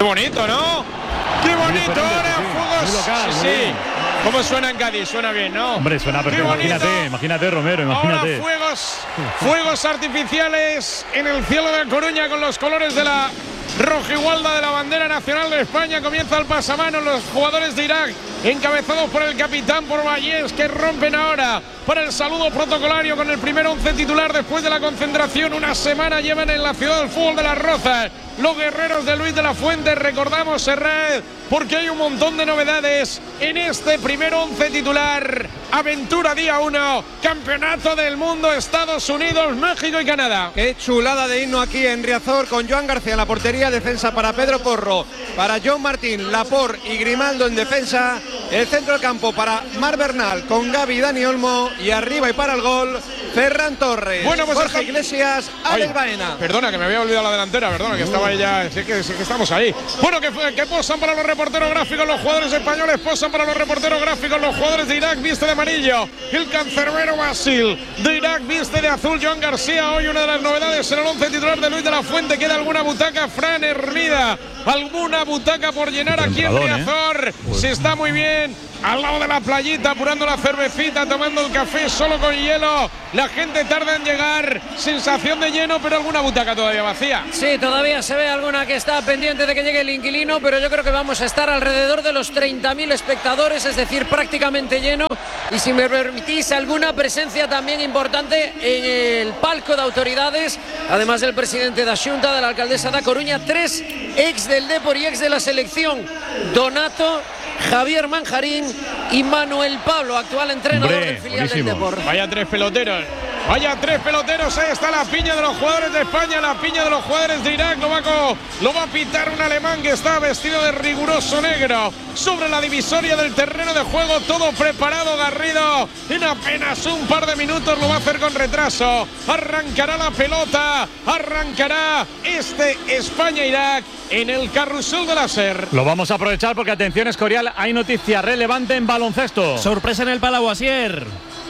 bonito, ¿no? ¡Qué bonito! Ahora fuegos. Local, sí. ¿Cómo suena en Cádiz? Suena bien, ¿no? Hombre, suena perfecto. Imagínate, Romero, imagínate. Ahora fuegos artificiales en el cielo de Coruña con los colores de la rojigualda de la bandera nacional de España. Comienza el pasamanos. Los jugadores de Irak, encabezados por el capitán, por Vallés, que rompen ahora para el saludo protocolario con el primer 11 titular después de la concentración. Una semana llevan en la ciudad del fútbol de Las Rozas los guerreros de Luis de la Fuente. Recordamos, Serrat, porque hay un montón de novedades en este primer 11 titular. Aventura día 1, Campeonato del Mundo, Estados Unidos, México y Canadá. Qué chulada de himno aquí en Riazor, con Joan García en la portería, defensa para Pedro Porro, para John Martín, Laporte y Grimaldo en defensa, el centro del campo para Marc Bernal con Gavi y Dani Olmo, y arriba y para el gol Ferran Torres, bueno, pues Jorge Iglesias, Alex Baena. Perdona, que me había olvidado la delantera, perdona, que estaba ahí ya, sí que estamos ahí. Bueno, que posan para los reporteros gráficos los jugadores españoles, posan para los reporteros gráficos los jugadores de Irak, viste de amarillo el cancerbero Basil, de Irak viste de azul Joan García. Hoy una de las novedades en el 11 titular de Luis de la Fuente. Queda alguna butaca, Fran Hermida, alguna butaca por llenar aquí en Riazor. Se está muy bien al lado de la playita, apurando la cervecita, tomando el café solo con hielo. La gente tarda en llegar, sensación de lleno, pero alguna butaca todavía vacía. Sí, todavía se ve alguna que está pendiente de que llegue el inquilino, pero yo creo que vamos a estar alrededor de los 30.000 espectadores, es decir, prácticamente lleno. Y si me permitís, alguna presencia también importante en el palco de autoridades, además del presidente da Xunta, de la alcaldesa da Coruña, 3 ex del Depor y ex de la selección: Donato, Javier Manjarín y Manuel Pablo, actual entrenador del filial del Depor. Vaya tres peloteros. Vaya tres peloteros, ahí está la piña de los jugadores de España, la piña de los jugadores de Irak. Lo va a pitar un alemán que está vestido de riguroso negro sobre la divisoria del terreno de juego. Todo preparado, Garrido. En apenas un par de minutos lo va a hacer con retraso. Arrancará la pelota, arrancará este España-Irak en el carrusel de la SER. Lo vamos a aprovechar porque, atención, Escorial, hay noticia relevante en baloncesto. Sorpresa en el Palau, Asier.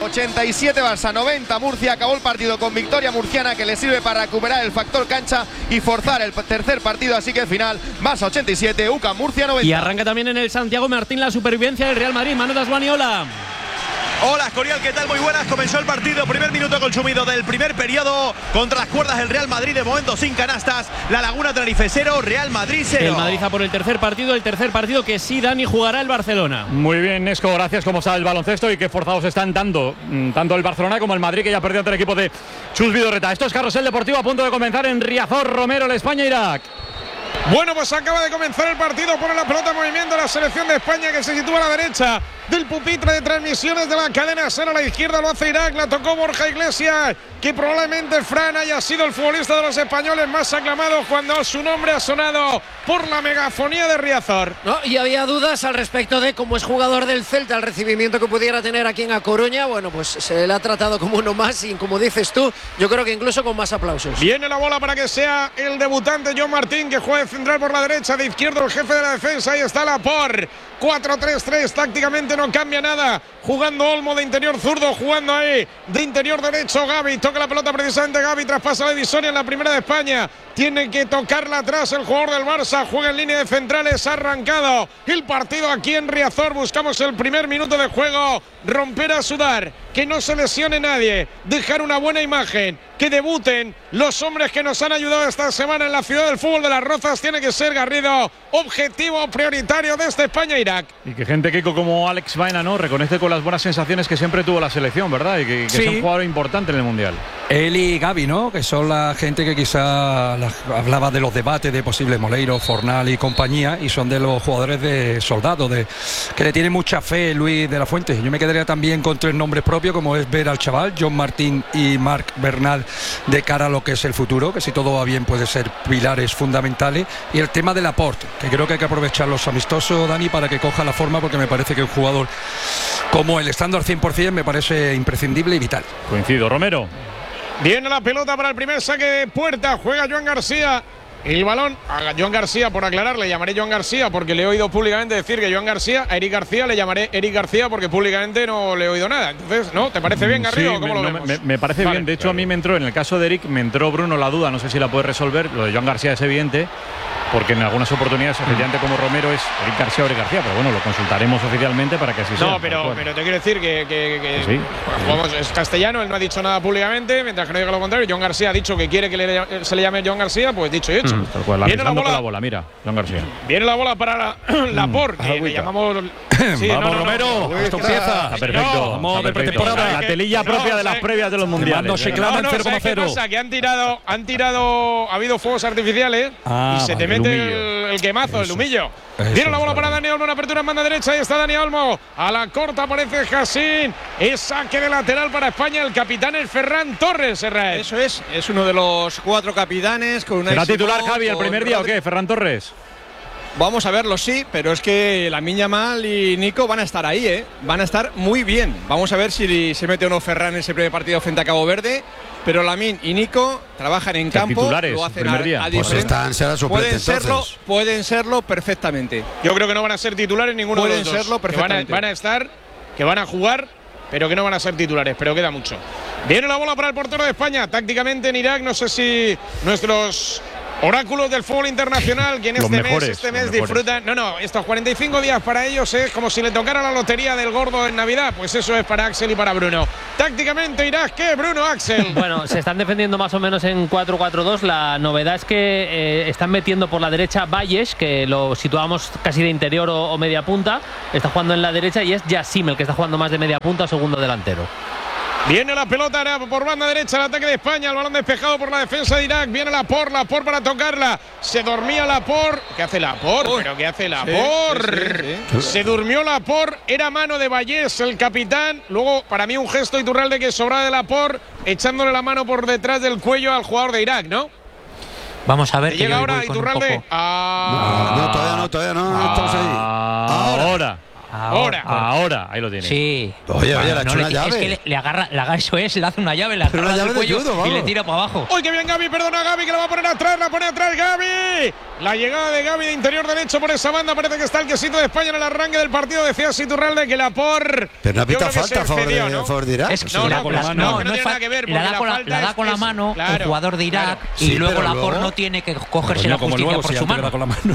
87 Barça, 90 Murcia. Acabó el partido con victoria murciana que le sirve para recuperar el factor cancha y forzar el tercer partido. Así que el final, Barça 87, UCAM Murcia 90. Y arranca también en el Santiago Martín la supervivencia del Real Madrid. Manu Dasguani, hola. Hola, Escorial, ¿qué tal? Muy buenas. Comenzó el partido, primer minuto consumido del primer periodo. Contra las cuerdas el Real Madrid, de momento sin canastas. La Laguna, Tenerife 0, Real Madrid 0. El Madrid va por el tercer partido que sí, Dani, jugará el Barcelona. Muy bien, Nesco, gracias. ¿Cómo está el baloncesto y qué forzados están tanto el Barcelona como el Madrid, que ya perdió ante el equipo de Chus Vidorreta? Esto es Carrusel Deportivo, a punto de comenzar en Riazor. Romero, el España-Irak. Bueno, pues acaba de comenzar el partido. Pone la pelota en movimiento la selección de España, que se sitúa a la derecha del pupitre de transmisiones de la cadena SER. A la izquierda lo hace Irak, la tocó Borja Iglesias, que probablemente Fran haya sido el futbolista de los españoles más aclamado cuando su nombre ha sonado por la megafonía de Riazor. No, y había dudas al respecto de cómo es jugador del Celta, el recibimiento que pudiera tener aquí en A Coruña. Bueno, pues se le ha tratado como uno más y, como dices tú, yo creo que incluso con más aplausos. Viene la bola para que sea el debutante John Martín, que juega de central por la derecha, de izquierdo el jefe de la defensa. Ahí está Laporte. 4-3-3, tácticamente no cambia nada. Jugando Olmo de interior zurdo, jugando ahí de interior derecho Gavi. Toca la pelota precisamente Gavi, traspasa la divisoria en la primera de España. Tiene que tocarla atrás el jugador del Barça. Juega en línea de centrales, ha arrancado el partido aquí en Riazor. Buscamos el primer minuto de juego. Romper a sudar, que no se lesione nadie, dejar una buena imagen, que debuten los hombres que nos han ayudado esta semana en la ciudad del fútbol de Las Rozas. Tiene que ser, Garrido, objetivo prioritario de este España-Irak. Y que gente, Kiko, como Alex Baena, ¿no?, reconoce con las buenas sensaciones que siempre tuvo la selección, ¿verdad? Y que sí, es un jugador importante en el Mundial. Él y Gavi, ¿no?, que son la gente que quizá hablaba de los debates de posible Moleiro, Fornal y compañía, y son de los jugadores de soldados, que le tiene mucha fe Luis de la Fuente. Yo me quedaría también con 3 nombres propios, como es ver al chaval, John Martín y Marc Bernal, de cara a lo que es el futuro, que si todo va bien puede ser pilares fundamentales. Y el tema del Laporte, que creo que hay que aprovechar los amistosos, Dani, para que coja la forma, porque me parece que un jugador como él, estando al 100%, me parece imprescindible y vital. Coincido. Romero. Viene la pelota para el primer saque de puerta. Juega Joan García. El balón a Joan García, por aclarar, le llamaré Joan García porque le he oído públicamente decir que Joan García, a Eric García le llamaré Eric García porque públicamente no le he oído nada. Entonces, ¿no? ¿Te parece bien, Garrido? Sí, ¿Cómo lo vemos? Me parece bien. De hecho, a mí me entró, en el caso de Eric, me entró, Bruno, la duda, no sé si la puede resolver. Lo de Joan García es evidente. porque en algunas oportunidades, efectivamente, como Romero es Eric García o Eric García, pero bueno, lo consultaremos oficialmente para que así sea. No, pero te quiero decir que sí. Vamos, es castellano, él no ha dicho nada públicamente, mientras que no diga lo contrario. John García ha dicho que quiere que se le llame John García, pues dicho y hecho. Tal cual, viene la bola, mira, John García. Viene la bola para Laporte, que le llamamos… Sí, vamos, Romero, esto empieza. Perfecto. Vamos de pretemporada. La telilla propia de las previas de los mundiales. No se claman 0,0. ¿Qué pasa? Que han tirado, ha habido fuegos artificiales y se te mete el quemazo, el humillo. Viene la bola para Dani Olmo, una apertura en banda derecha, ahí está Dani Olmo. A la corta aparece Jacín. Es saque de lateral para España, el capitán es Ferran Torres, Herrera. Eso es uno de los 4 capitanes con una… ¿Será titular Javi el primer día o qué, Ferran Torres? Vamos a verlo, sí, pero es que Lamine Yamal y Nico van a estar ahí, van a estar muy bien. Vamos a ver si se mete o no Ferran en ese primer partido frente a Cabo Verde. Pero Lamine y Nico trabajan en campo, titulares, lo hacen primer día. a diferencia. Pueden serlo perfectamente. Yo creo que no van a ser titulares ninguno de los dos. Pueden serlo perfectamente. Van a estar, que van a jugar, pero que no van a ser titulares, pero queda mucho. Viene la bola para el portero de España. Tácticamente en Irak, no sé si nuestros oráculos del fútbol internacional, que en este mes disfrutan. No, estos 45 días para ellos es como si le tocara la lotería del gordo en Navidad. Pues eso es para Axel y para Bruno. Tácticamente Irak, ¿qué, Bruno, Axel? Bueno, se están defendiendo más o menos en 4-4-2. La novedad es que están metiendo por la derecha Valles, que lo situamos casi de interior o media punta. Está jugando en la derecha y es Yassim el que está jugando más de media punta o segundo delantero. Viene la pelota por banda derecha, el ataque de España, el balón despejado por la defensa de Irak. Viene Laporte para tocarla. Se dormía Laporte. ¿Qué hace Laporte? ¿Pero qué hace Laporte? Sí. Se durmió Laporte. Era mano de Vallés, el capitán. Luego, para mí, un gesto Iturralde que sobraba de Laporte, echándole la mano por detrás del cuello al jugador de Irak, ¿no? Vamos a ver. Llega ahora Iturralde. No, todavía no. Estamos ahí. Ahora, ahí lo tiene. Sí. Oye, le ha hecho una llave. Es que le agarra, eso es, le hace una llave, le agarra del cuello y le tira para abajo. ¡Uy, qué bien Gavi! Perdona Gavi, que la va a poner atrás, la pone atrás Gavi. La llegada de Gavi de interior derecho por esa banda, parece que está el quesito de España en el arranque del partido. Decía Iturralde que Laporte… Pero no ha pitado falta a favor de Irak. Es no tiene nada que ver. Le da con la mano el jugador de Irak y luego Laporte no tiene que cogerse la justicia por su mano.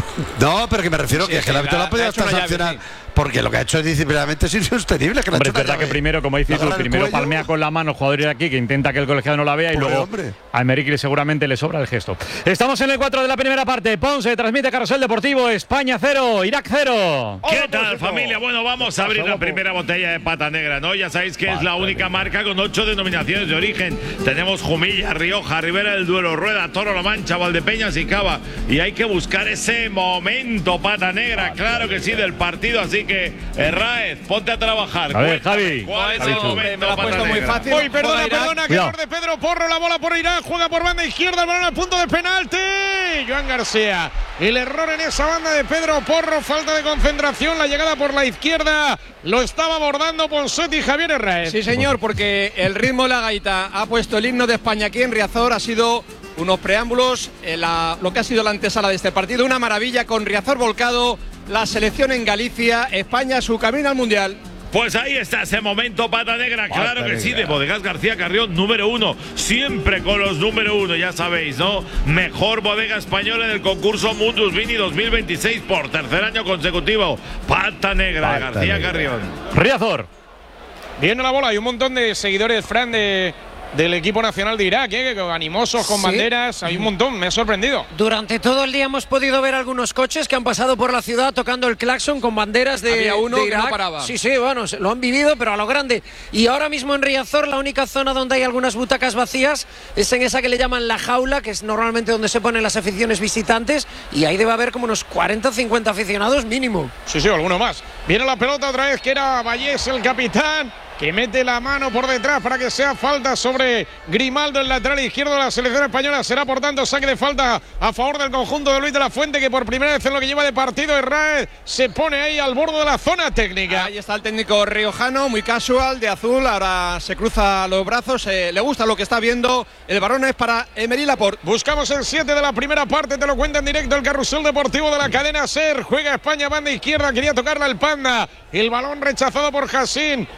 No, pero que me refiero que el árbitro la ha podido hasta sancionar. Porque lo que ha hecho es disciplinadamente es insostenible. Es verdad que primero, como dices tú, primero palmea con la mano el jugador iraquí, que intenta que el colegiado no la vea, y luego a Merikli seguramente le sobra el gesto. Estamos en el 4 de la primera parte. Ponce transmite Carrusel Deportivo. España 0, Irak 0. ¿Qué tal, familia? Bueno, vamos a abrir la primera botella de Pata Negra, ¿no? Ya sabéis que es la única marca con 8 denominaciones de origen. Tenemos Jumilla, Rioja, Ribera del Duero, Rueda, Toro La Mancha, Valdepeñas y Cava. Y hay que buscar ese momento, Pata Negra, claro que sí, del partido. Así que, Herráez, ponte a trabajar. A ver, Javi. ¿Cuál es el momento? Me lo ha puesto muy fácil. Uy, perdona, que error de Pedro Porro. La bola por Irak, juega por banda izquierda, el balón al punto de penalti. Joan García. El error en esa banda de Pedro Porro, falta de concentración. La llegada por la izquierda lo estaba abordando Ponseti y Javier Herráez. Sí, señor, porque el ritmo de la gaita ha puesto el himno de España aquí en Riazor. Ha sido unos preámbulos, lo que ha sido la antesala de este partido. Una maravilla con Riazor volcado. La selección en Galicia, España su camino al Mundial. Pues ahí está ese momento, Pata Negra, claro que sí, de Bodegas García Carrión, número 1, siempre con los número 1, ya sabéis, ¿no? Mejor bodega española en el concurso Mundus Vini 2026 por tercer año consecutivo. Pata Negra de García Carrión. Riazor. Viene la bola, hay un montón de seguidores, Fran, del equipo nacional de Irak, animosos, con banderas, hay un montón, me ha sorprendido. Durante todo el día hemos podido ver algunos coches que han pasado por la ciudad tocando el claxon con banderas de Había uno de Irak. que no paraba. Sí, bueno, lo han vivido, pero a lo grande. Y ahora mismo en Riazor, la única zona donde hay algunas butacas vacías es en esa que le llaman la jaula, que es normalmente donde se ponen las aficiones visitantes, y ahí debe haber como unos 40 o 50 aficionados mínimo. Sí, alguno más. Viene la pelota otra vez, que era Vallés, el capitán, que mete la mano por detrás para que sea falta sobre Grimaldo, el lateral izquierdo de la selección española. Será por tanto saque de falta a favor del conjunto de Luis de la Fuente, que por primera vez en lo que lleva de partido Herráez se pone ahí al borde de la zona técnica. Ahí está el técnico riojano, muy casual, de azul, ahora se cruza los brazos, le gusta lo que está viendo. El balón es para Emery Laporte. Buscamos el 7 de la primera parte, te lo cuenta en directo el Carrusel Deportivo de la cadena SER. Juega España, banda izquierda, quería tocarla el Panda, el balón rechazado por Jacín, el central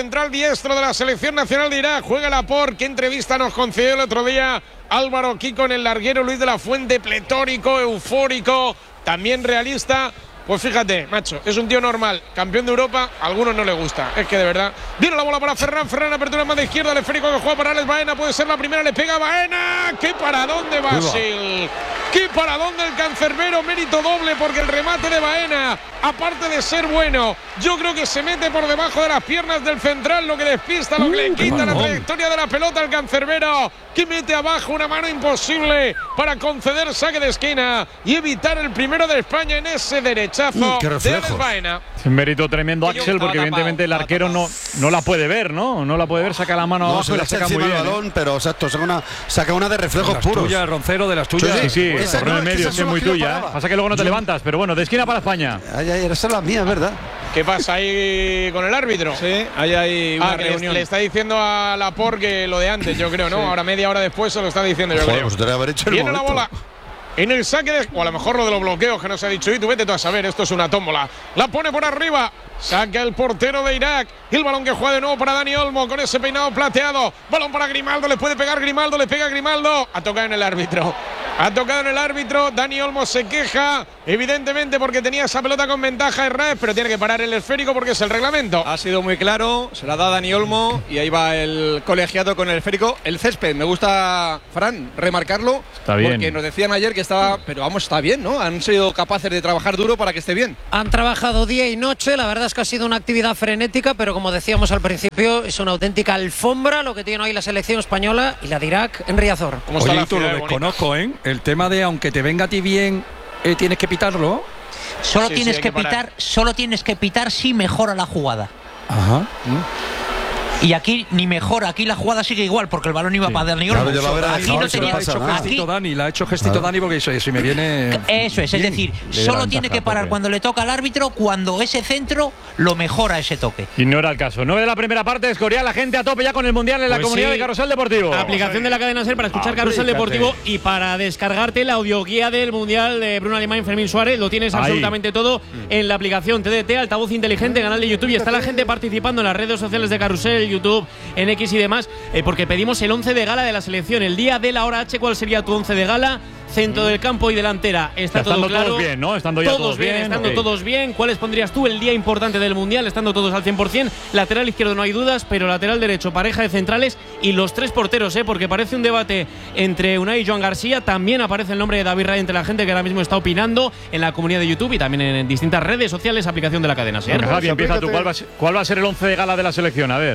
central diestro de la selección nacional de Irak. Juega Laporte. ¿Qué entrevista nos concedió el otro día Álvaro aquí con el larguero Luis de la Fuente? Pletórico, eufórico, también realista. Pues fíjate, macho, es un tío normal, campeón de Europa, a algunos no le gusta. Es que de verdad. Viene la bola para Ferran, apertura más de izquierda, el esférico que juega para Alex Baena, puede ser la primera, le pega Baena. ¡Qué paradón de Basil! ¡Qué paradón del cancerbero! Mérito doble porque el remate de Baena, aparte de ser bueno, yo creo que se mete por debajo de las piernas del central, lo que despista, lo que le quita la trayectoria de la pelota al cancerbero, que mete abajo una mano imposible para conceder saque de esquina y evitar el primero de España en ese derechazo de Alex Baena. Un mérito tremendo, Axel, porque evidentemente el arquero no la puede ver, ¿no? No la puede ver, saca la mano abajo y la saca muy bien. Balón, pero exacto, saca una de reflejos puros. Tuya, Roncero, de las tuyas. Sí, correr en medio, es muy tuya. Pasa que luego no te levantas, pero bueno, de esquina para España. Esa es la mía, ¿verdad? ¿Qué pasa ahí con el árbitro? Sí, hay una reunión. Le está diciendo a Laporte que lo de antes, yo creo, ¿no? Sí. Ahora media hora después se lo está diciendo, yo creo. Pues debe haber hecho el Viene momento. la bola en el saque de… O a lo mejor lo de los bloqueos que nos ha dicho. Y tú vete tú a saber, esto es una tómbola. La pone por arriba. Saca el portero de Irak. Y el balón que juega de nuevo para Dani Olmo con ese peinado plateado. Balón para Grimaldo. Le puede pegar Grimaldo. Le pega Grimaldo. Ha tocado en el árbitro. Ha tocado en el árbitro. Dani Olmo se queja, evidentemente, porque tenía esa pelota con ventaja Herrera, pero tiene que parar el esférico porque es el reglamento. Ha sido muy claro. Se la da Dani Olmo y ahí va el colegiado con el esférico. El césped, me gusta, Fran, remarcarlo. Está bien. Porque nos decían ayer que estaba… Pero vamos, está bien, ¿no? Han sido capaces de trabajar duro para que esté bien. Han trabajado día y noche. La verdad es que ha sido una actividad frenética, pero como decíamos al principio, es una auténtica alfombra lo que tiene hoy la selección española y la de Irak en Riazor. Oye, tú lo desconozco, ¿eh? El tema de aunque te venga a ti bien, tienes que pitarlo. Solo tienes que pitar si mejora la jugada. Ajá. Y aquí ni mejora, aquí la jugada sigue igual porque el balón iba para Dani Olmo. Aquí no tenía gestito Dani, la ha hecho gestito Dani porque si me viene. Eso es decir, solo tiene que parar cuando le toca al árbitro, cuando ese centro lo mejora ese toque. Y no era el caso. 9 de la primera parte, Escorial, la gente a tope ya con el Mundial en la comunidad de Carrusel Deportivo. Aplicación de la cadena SER para escuchar Carrusel Deportivo y para descargarte la audioguía del Mundial de Bruno Alemán y Fermín Suárez. Lo tienes absolutamente todo en la aplicación TDT, altavoz inteligente, canal de YouTube, y está la gente participando en las redes sociales de Carrusel, YouTube, en X y demás, porque pedimos el 11 de gala de la selección. El día de la hora H, ¿cuál sería tu 11 de gala? Centro del campo y delantera. Está todo claro. Todos bien, ¿no? Estando ya todos bien. Estando todos bien. ¿Cuáles pondrías tú el día importante del Mundial? Estando todos al 100%. Lateral izquierdo no hay dudas, pero lateral derecho, pareja de centrales y los tres porteros, porque parece un debate entre Unai y Joan García. También aparece el nombre de David Raya entre la gente que ahora mismo está opinando en la comunidad de YouTube y también en distintas redes sociales, aplicación de la cadena SER. Javi, empieza tú. ¿Cuál va a ser el 11 de gala de la selección? A ver.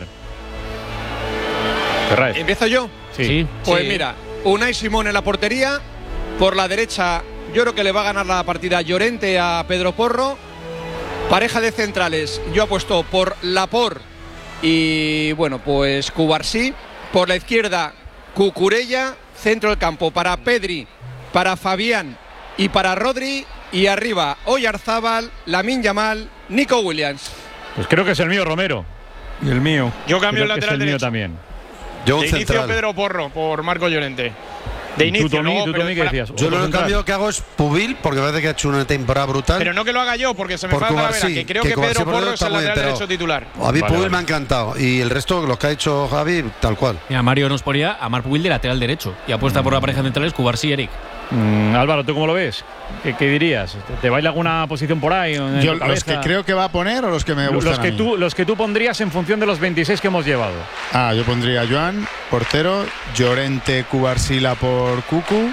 ¿Empiezo yo? Sí. Pues mira, Unai Simón en la portería. Por la derecha, yo creo que le va a ganar la partida Llorente a Pedro Porro. Pareja de centrales, yo apuesto por Laporte y, bueno, pues Cubarsí. Por la izquierda, Cucurella. Centro del campo para Pedri, para Fabián y para Rodri. Y arriba, Oyarzábal, Lamine Yamal, Nico Williams. Pues creo que es el mío, Romero. Y el mío. Yo cambio el el lateral derecho. Mío también. Yo de inicio Pedro Porro por Marco Llorente. De inicio, ¿Tú, Tommy, ¿qué decías? Yo el cambio que hago es Pubil, porque parece que ha hecho una temporada brutal. Pero no que lo haga yo, porque se me falta la vera, que creo que Pedro Porro es el lateral derecho titular. A mí Pubil me ha encantado. Y el resto, los que ha hecho Javi, tal cual. Mira, Mario nos ponía a Marc Pubil de lateral derecho y apuesta por la pareja de centrales Cubarsí y Eric. Álvaro, ¿tú cómo lo ves? ¿Qué dirías? ¿Te baila alguna posición por ahí? Yo, los que creo que va a poner o los que me gustan los que tú pondrías en función de los 26 que hemos llevado. Yo pondría a Joan, portero, Llorente, Cubarsila por Cucu,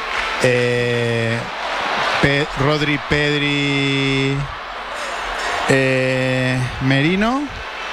Rodri, Pedri, Merino,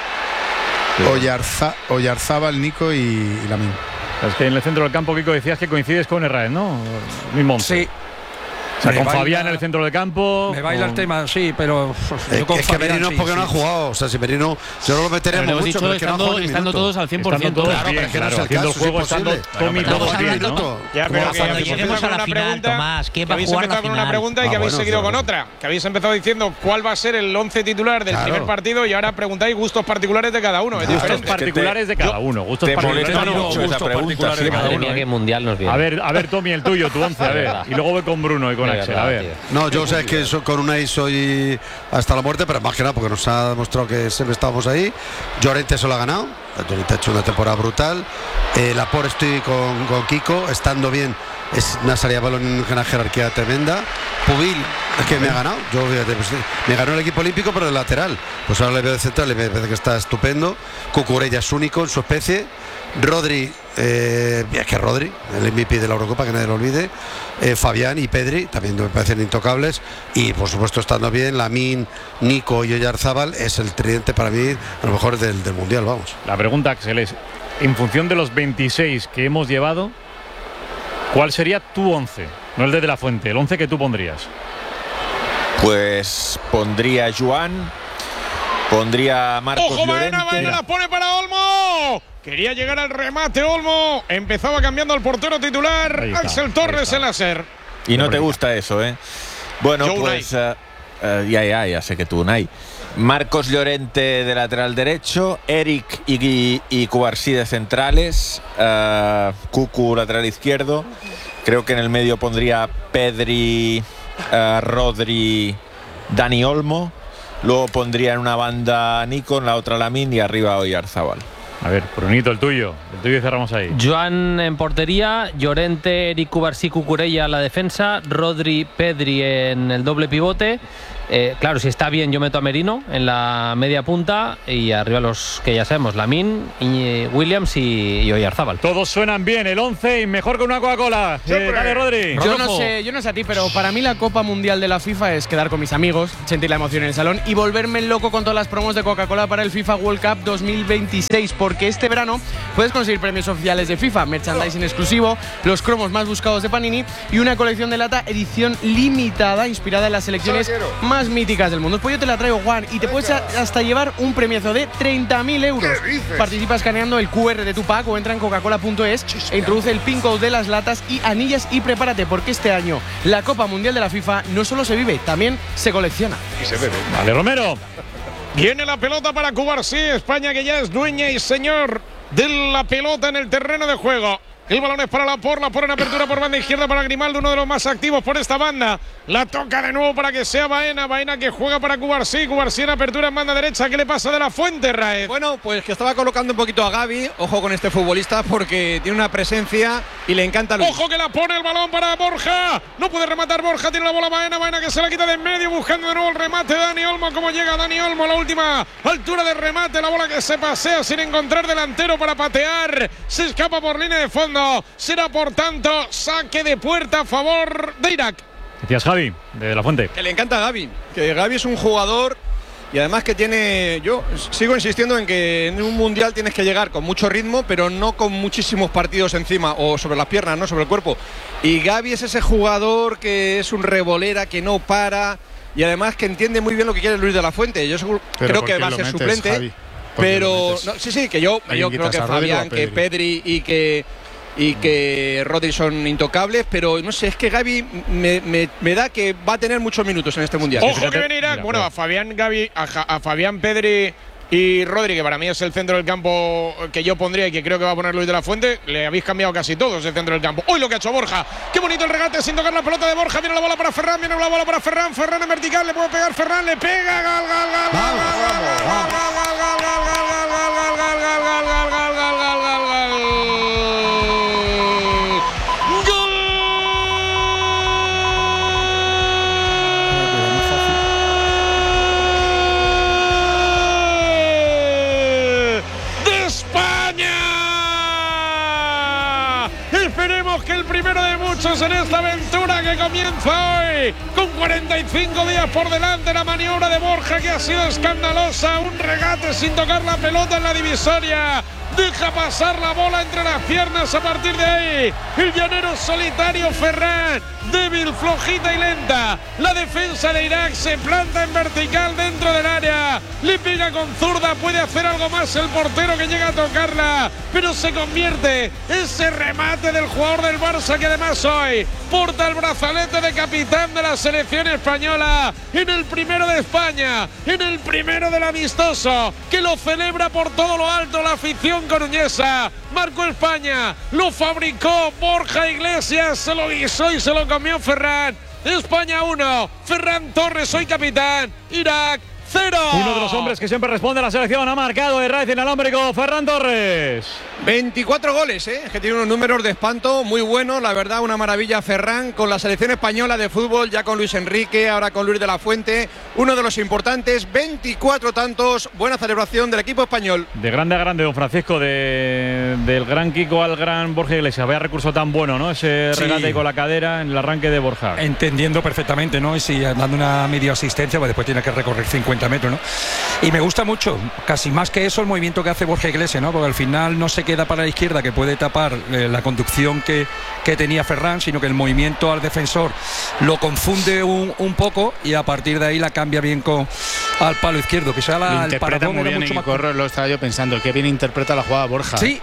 Oyarzábal, Nico y Lamine. Es que en el centro del campo, Kiko, decías que coincides con Herrera, ¿no? Mismo. Sí. O sea, con Fabián en el centro del campo. Me baila el tema, sí, pero yo con Fabián, Merino porque no ha jugado. O sea, si Merino, yo no lo meteremos mucho, pero es que estando todos al 100%. Estando todos bien, claro, haciendo el juego, estando Tommy todos bien, ¿no? Ya, pero cuando lleguemos a la final, Tomás, ¿qué va a jugar la final? Habéis empezado con una pregunta y que habéis seguido con otra. Que habéis empezado diciendo cuál va a ser el 11 titular del primer partido y ahora preguntáis gustos particulares de cada uno. Gustos particulares de cada uno. Gustos particulares de cada uno. A ver, Tommy, el tuyo, tu 11, a ver. Y luego voy con Bruno y con con Axel, a ver. No, yo sé que con Unai soy hasta la muerte, pero más que nada porque nos ha demostrado que siempre estábamos ahí. Llorente se lo ha ganado. Llorente ha hecho una temporada brutal. Laporte estoy con Kiko, estando bien. Es una salida de balón en una jerarquía tremenda. Pubil, es que me ha ganado. Yo, fíjate, pues, me ganó el equipo olímpico, pero de lateral. Pues ahora le veo de central y me parece que está estupendo. Cucurella es único en su especie. Rodri, es que Rodri, el MVP de la Eurocopa, que nadie lo olvide. Fabián y Pedri también me parecen intocables. Y por supuesto, estando bien, Lamine, Nico y Oyarzábal es el tridente para mí, a lo mejor del mundial, vamos. La pregunta, Axel, es: en función de los 26 que hemos llevado, ¿cuál sería tu 11? No el de la Fuente, el 11 que tú pondrías. Pues pondría a Joan, pondría a Marcos Llorente. Baena la pone para Olmo. Quería llegar al remate Olmo. Empezaba cambiando al portero titular. Axel Torres el láser. Y no te gusta eso, ¿eh? Bueno, pues ya sé que tú, Unai. Marcos Llorente de lateral derecho, Eric y Cubarsí de centrales, Cucu lateral izquierdo. Creo que en el medio pondría Pedri, Rodri, Dani Olmo. Luego pondría en una banda Nico, en la otra Lamine y arriba Oyarzábal. A ver, Brunito, el tuyo y cerramos ahí. Joan en portería, Llorente, Eric, Cubarsí, Cucurella a la defensa, Rodri, Pedri en el doble pivote. Claro, si está bien yo meto a Merino en la media punta y arriba los que ya sabemos, Lamine, Williams y Oyarzábal. Todos suenan bien, el 11 y mejor que una Coca-Cola. Dale, Rodri. Yo no sé a ti, pero para mí la Copa Mundial de la FIFA es quedar con mis amigos, sentir la emoción en el salón y volverme loco con todas las promos de Coca-Cola para el FIFA World Cup 2026, porque este verano puedes conseguir premios oficiales de FIFA, merchandising exclusivo, los cromos más buscados de Panini y una colección de lata edición limitada inspirada en las selecciones más míticas del mundo. Pues yo te la traigo, Juan, y te puedes hasta llevar un premiazo de 30.000 euros. Participa escaneando el QR de tu pack o entra en coca-cola.es e introduce el pin code de las latas y anillas y prepárate, porque este año la Copa Mundial de la FIFA no solo se vive, también se colecciona. Y se bebe. Vale, Romero. Viene la pelota para Cubarsí, España que ya es dueña y señor de la pelota en el terreno de juego. El balón es para Laporte en apertura por banda izquierda para Grimaldo, uno de los más activos por esta banda. La toca de nuevo para que sea Baena que juega para Cubarsí en apertura en banda derecha. ¿Qué le pasa de la Fuente, Raez? Bueno, pues que estaba colocando un poquito a Gavi. Ojo con este futbolista porque tiene una presencia y le encanta Luis. Ojo que la pone el balón para Borja. No puede rematar Borja, tiene la bola Baena que se la quita de en medio buscando de nuevo el remate de Dani Olmo. ¿Cómo llega Dani Olmo a la última altura de remate? La bola que se pasea sin encontrar delantero para patear. Se escapa por línea de fondo. Será por tanto saque de puerta a favor de Irak. Decías Javi, de la Fuente. Que le encanta a Gavi, que Gavi es un jugador y además que tiene, yo sigo insistiendo en que en un mundial tienes que llegar con mucho ritmo, pero no con muchísimos partidos encima o sobre las piernas, no sobre el cuerpo. Y Gavi es ese jugador que es un revolera, que no para y además que entiende muy bien lo que quiere Luis de la Fuente. Yo creo que va a ser suplente, Javi? Pero no, sí, que yo creo que Fabián, que Pedri y que Rodri son intocables, pero no sé, es que Gavi me da que va a tener muchos minutos en este mundial. Ojo que viene Irak. Bueno, a Fabián, Gavi, a Fabián, Pedri y Rodri, que para mí es el centro del campo que yo pondría y que creo que va a poner Luis de la Fuente. Le habéis cambiado casi todos el centro del campo. Hoy lo que ha hecho Borja. Qué bonito el regate sin tocar la pelota de Borja. Viene la bola para Ferran, Ferran en vertical, le puede pegar Ferran, le pega, que el primero de muchos en esta aventura que comienza hoy con 45 días por delante. La maniobra de Borja que ha sido escandalosa, un regate sin tocar la pelota en la divisoria, deja pasar la bola entre las piernas. A partir de ahí el llanero solitario Ferran, débil, flojita y lenta. La defensa de Irak se planta en vertical dentro del área, le pega con zurda, puede hacer algo más el portero que llega a tocarla, pero se convierte ese remate del jugador del Barça que además hoy porta el brazalete de capitán de la selección española en el primero de España, en el primero del amistoso, que lo celebra por todo lo alto la afición coruñesa. Marcó España, lo fabricó Borja Iglesias, se lo guisó y se lo comió Ferran. España 1, Ferran Torres, soy capitán, Irak 0. Uno de los hombres que siempre responde a la selección ha marcado de raíz inalámbrico, Ferran Torres. 24 goles, que tiene unos números de espanto muy buenos, la verdad, una maravilla Ferran con la selección española de fútbol, ya con Luis Enrique, ahora con Luis de la Fuente, uno de los importantes, 24 tantos, buena celebración del equipo español. De grande a grande, don Francisco, del gran Kiko al gran Borja Iglesias, vaya recurso tan bueno, ¿no? Ese regate con la cadera en el arranque de Borja. Entendiendo perfectamente, ¿no? Y si dando una media asistencia, pues después tiene que recorrer 50 metros, ¿no? Y me gusta mucho, casi más que eso, el movimiento que hace Borja Iglesias, ¿no? Porque al final no se queda para la izquierda, que puede tapar la conducción que tenía Ferran, sino que el movimiento al defensor lo confunde un poco y a partir de ahí la cambia bien al palo izquierdo. Quizá lo interpreta muy bien, y Corro, lo estaba yo pensando, que bien interpreta la jugada Borja. Sí,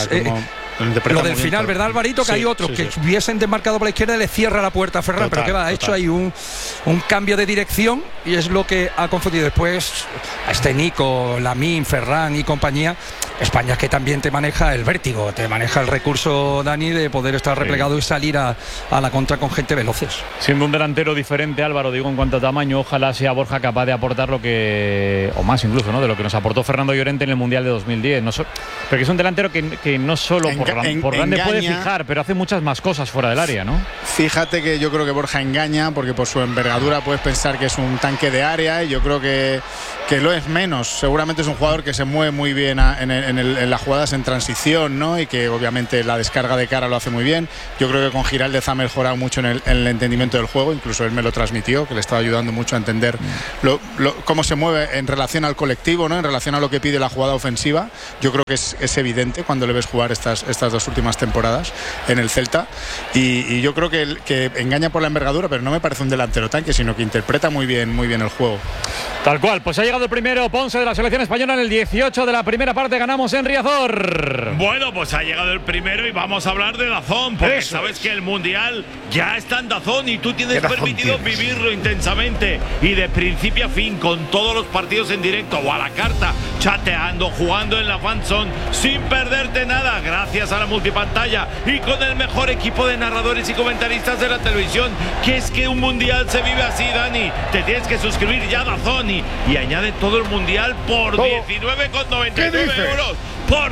lo del final, ¿verdad, Alvarito? Que hay otros que hubiesen desmarcado por la izquierda y le cierra la puerta a Ferran, pero que va, ha hecho ahí un cambio de dirección y es lo que ha confundido. Después, a Nico, Lamine, Ferran y compañía, España, que también te maneja el vértigo, te maneja el recurso, Dani, de poder estar replegado y salir a la contra con gente veloces. Siendo un delantero diferente, Álvaro, digo, en cuanto a tamaño, ojalá sea Borja capaz de aportar lo que, o más incluso, ¿no?, de lo que nos aportó Fernando Llorente en el Mundial de 2010. Porque es un delantero que no solo por grande puede fijar, pero hace muchas más cosas fuera del área, ¿no? Fíjate que yo creo que Borja engaña, porque por su envergadura puedes pensar que es un tanque de área, y yo creo que lo es menos. Seguramente es un jugador que se mueve muy bien en las jugadas en transición, ¿no? Y que obviamente la descarga de cara lo hace muy bien. Yo creo que con Giraldez ha mejorado mucho en el entendimiento del juego, incluso él me lo transmitió, que le estaba ayudando mucho a entender cómo se mueve en relación al colectivo, ¿no? En relación a lo que pide la jugada ofensiva. Yo creo que es evidente cuando le ves jugar estas dos últimas temporadas en el Celta, y yo creo que engaña por la envergadura, pero no me parece un delantero tanque, sino que interpreta muy bien el juego. Tal cual, pues ha llegado el primero Ponce de la selección española en el 18 de la primera parte. Ganamos en Riazor. Bueno, pues ha llegado el primero y vamos a hablar de DAZN, porque sabes que el Mundial ya está en DAZN y tú tienes permitido vivirlo intensamente y de principio a fin, con todos los partidos en directo o a la carta, chateando, jugando en la fanzone, sin perderte nada, gracias a la multipantalla y con el mejor equipo de narradores y comentaristas de la televisión. Que es que un Mundial se vive así, Dani. Te tienes que suscribir ya a DAZN y añade todo el Mundial por 19,99 euros. Por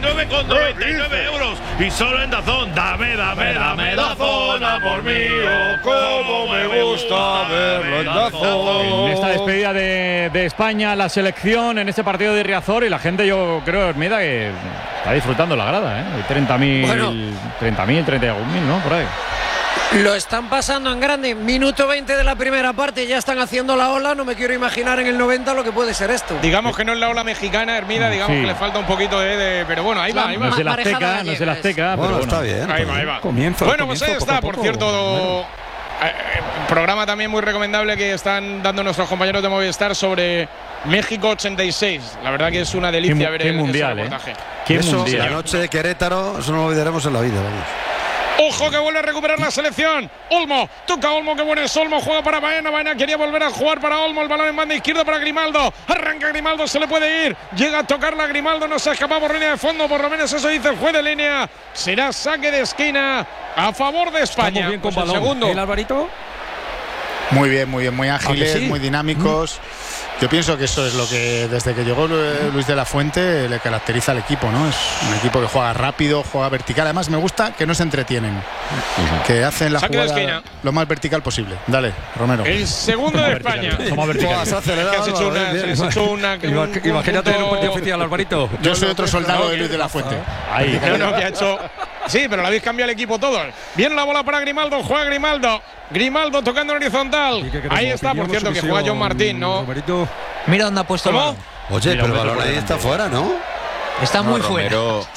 19,99 euros y solo en DAZN. Dame DAZN, amor mío, como me gusta verlo en DAZN. En esta despedida de España, la selección, en este partido de Riazor, y la gente, yo creo, Hermida, que está disfrutando la grada, ¿eh? 30.000, 31.000, ¿no? Por ahí. Lo están pasando en grande. Minuto 20 de la primera parte, ya están haciendo la ola. No me quiero imaginar en el 90 lo que puede ser esto. Digamos que no es la ola mexicana, Hermida, digamos que le falta un poquito de pero bueno, ahí va. No es el Azteca, bueno, pero está bien. Ahí va. Bueno, pues ahí está, por cierto. Programa también muy recomendable que están dando nuestros compañeros de Movistar sobre México 86. La verdad que es una delicia ver el reportaje. Qué mundial. La noche de Querétaro, eso no lo olvidaremos en la vida, vamos. Ojo que vuelve a recuperar la selección. Olmo, toca Olmo, que bueno es Olmo, juega para Baena. Baena quería volver a jugar para Olmo. El balón en banda izquierda para Grimaldo. Arranca Grimaldo, se le puede ir. Llega a tocarla Grimaldo, no se ha escapado por línea de fondo. Por lo menos eso dice el juez de línea. Será saque de esquina a favor de España. Estamos bien con balón. Segundo. ¿El Alvarito? Muy bien, muy ágiles, muy dinámicos. Yo pienso que eso es lo que desde que llegó Luis de la Fuente le caracteriza al equipo, ¿no? Es un equipo que juega rápido, juega vertical. Además me gusta que no se entretienen, que hacen la jugada lo más vertical posible. Dale, Romero. El segundo de España. Somos verticales. Has hecho una imagínate en un partido oficial, Alvarito. Yo soy otro soldado de Luis de la Fuente. Ahí. Que ha hecho. Sí, pero lo habéis cambiado el equipo todos. Viene la bola para Grimaldo, juega Grimaldo. Grimaldo tocando en horizontal. Ahí está, por cierto, que juega John Martín, ¿no? Mira dónde ha puesto el balón. Oye, pero el balón ahí está fuera, ¿no? Está muy fuera.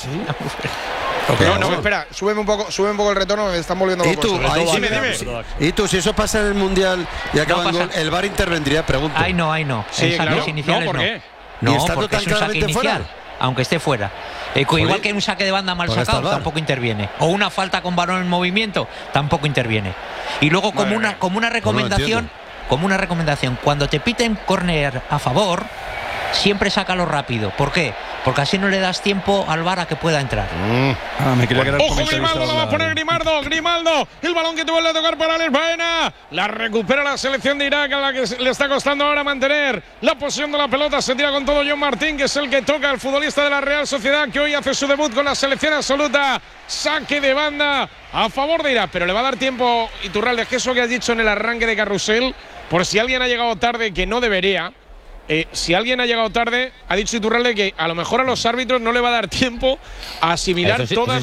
No, espera, súbeme un poco el retorno, me están volviendo locos. Dime. Y tú, si eso pasa en el Mundial y acaba el VAR intervendría, pregunto. Ahí no. Sí, en saques iniciales ¿por qué? No, porque es un saque inicial, aunque esté fuera. Igual que un saque de banda mal sacado, tampoco interviene. O una falta con balón en movimiento, tampoco interviene. Y luego, como una recomendación, cuando te piten córner a favor, siempre sácalo rápido. ¿Por qué? porque así no le das tiempo al VAR a que pueda entrar. Ojo, Grimaldo, lo va a poner Grimaldo, el balón que te vuelve a tocar para Alex Baena, la recupera la selección de Irak, a la que le está costando ahora mantener la posición de la pelota. Se tira con todo John Martín, que es el que toca, el futbolista de la Real Sociedad, que hoy hace su debut con la selección absoluta. Saque de banda a favor de Irak, pero le va a dar tiempo, Iturralde, que eso que has dicho en el arranque de carrusel, por si alguien ha llegado tarde, que no debería. Si alguien ha llegado tarde, ha dicho Iturralde que a lo mejor a los árbitros no le va a dar tiempo a asimilar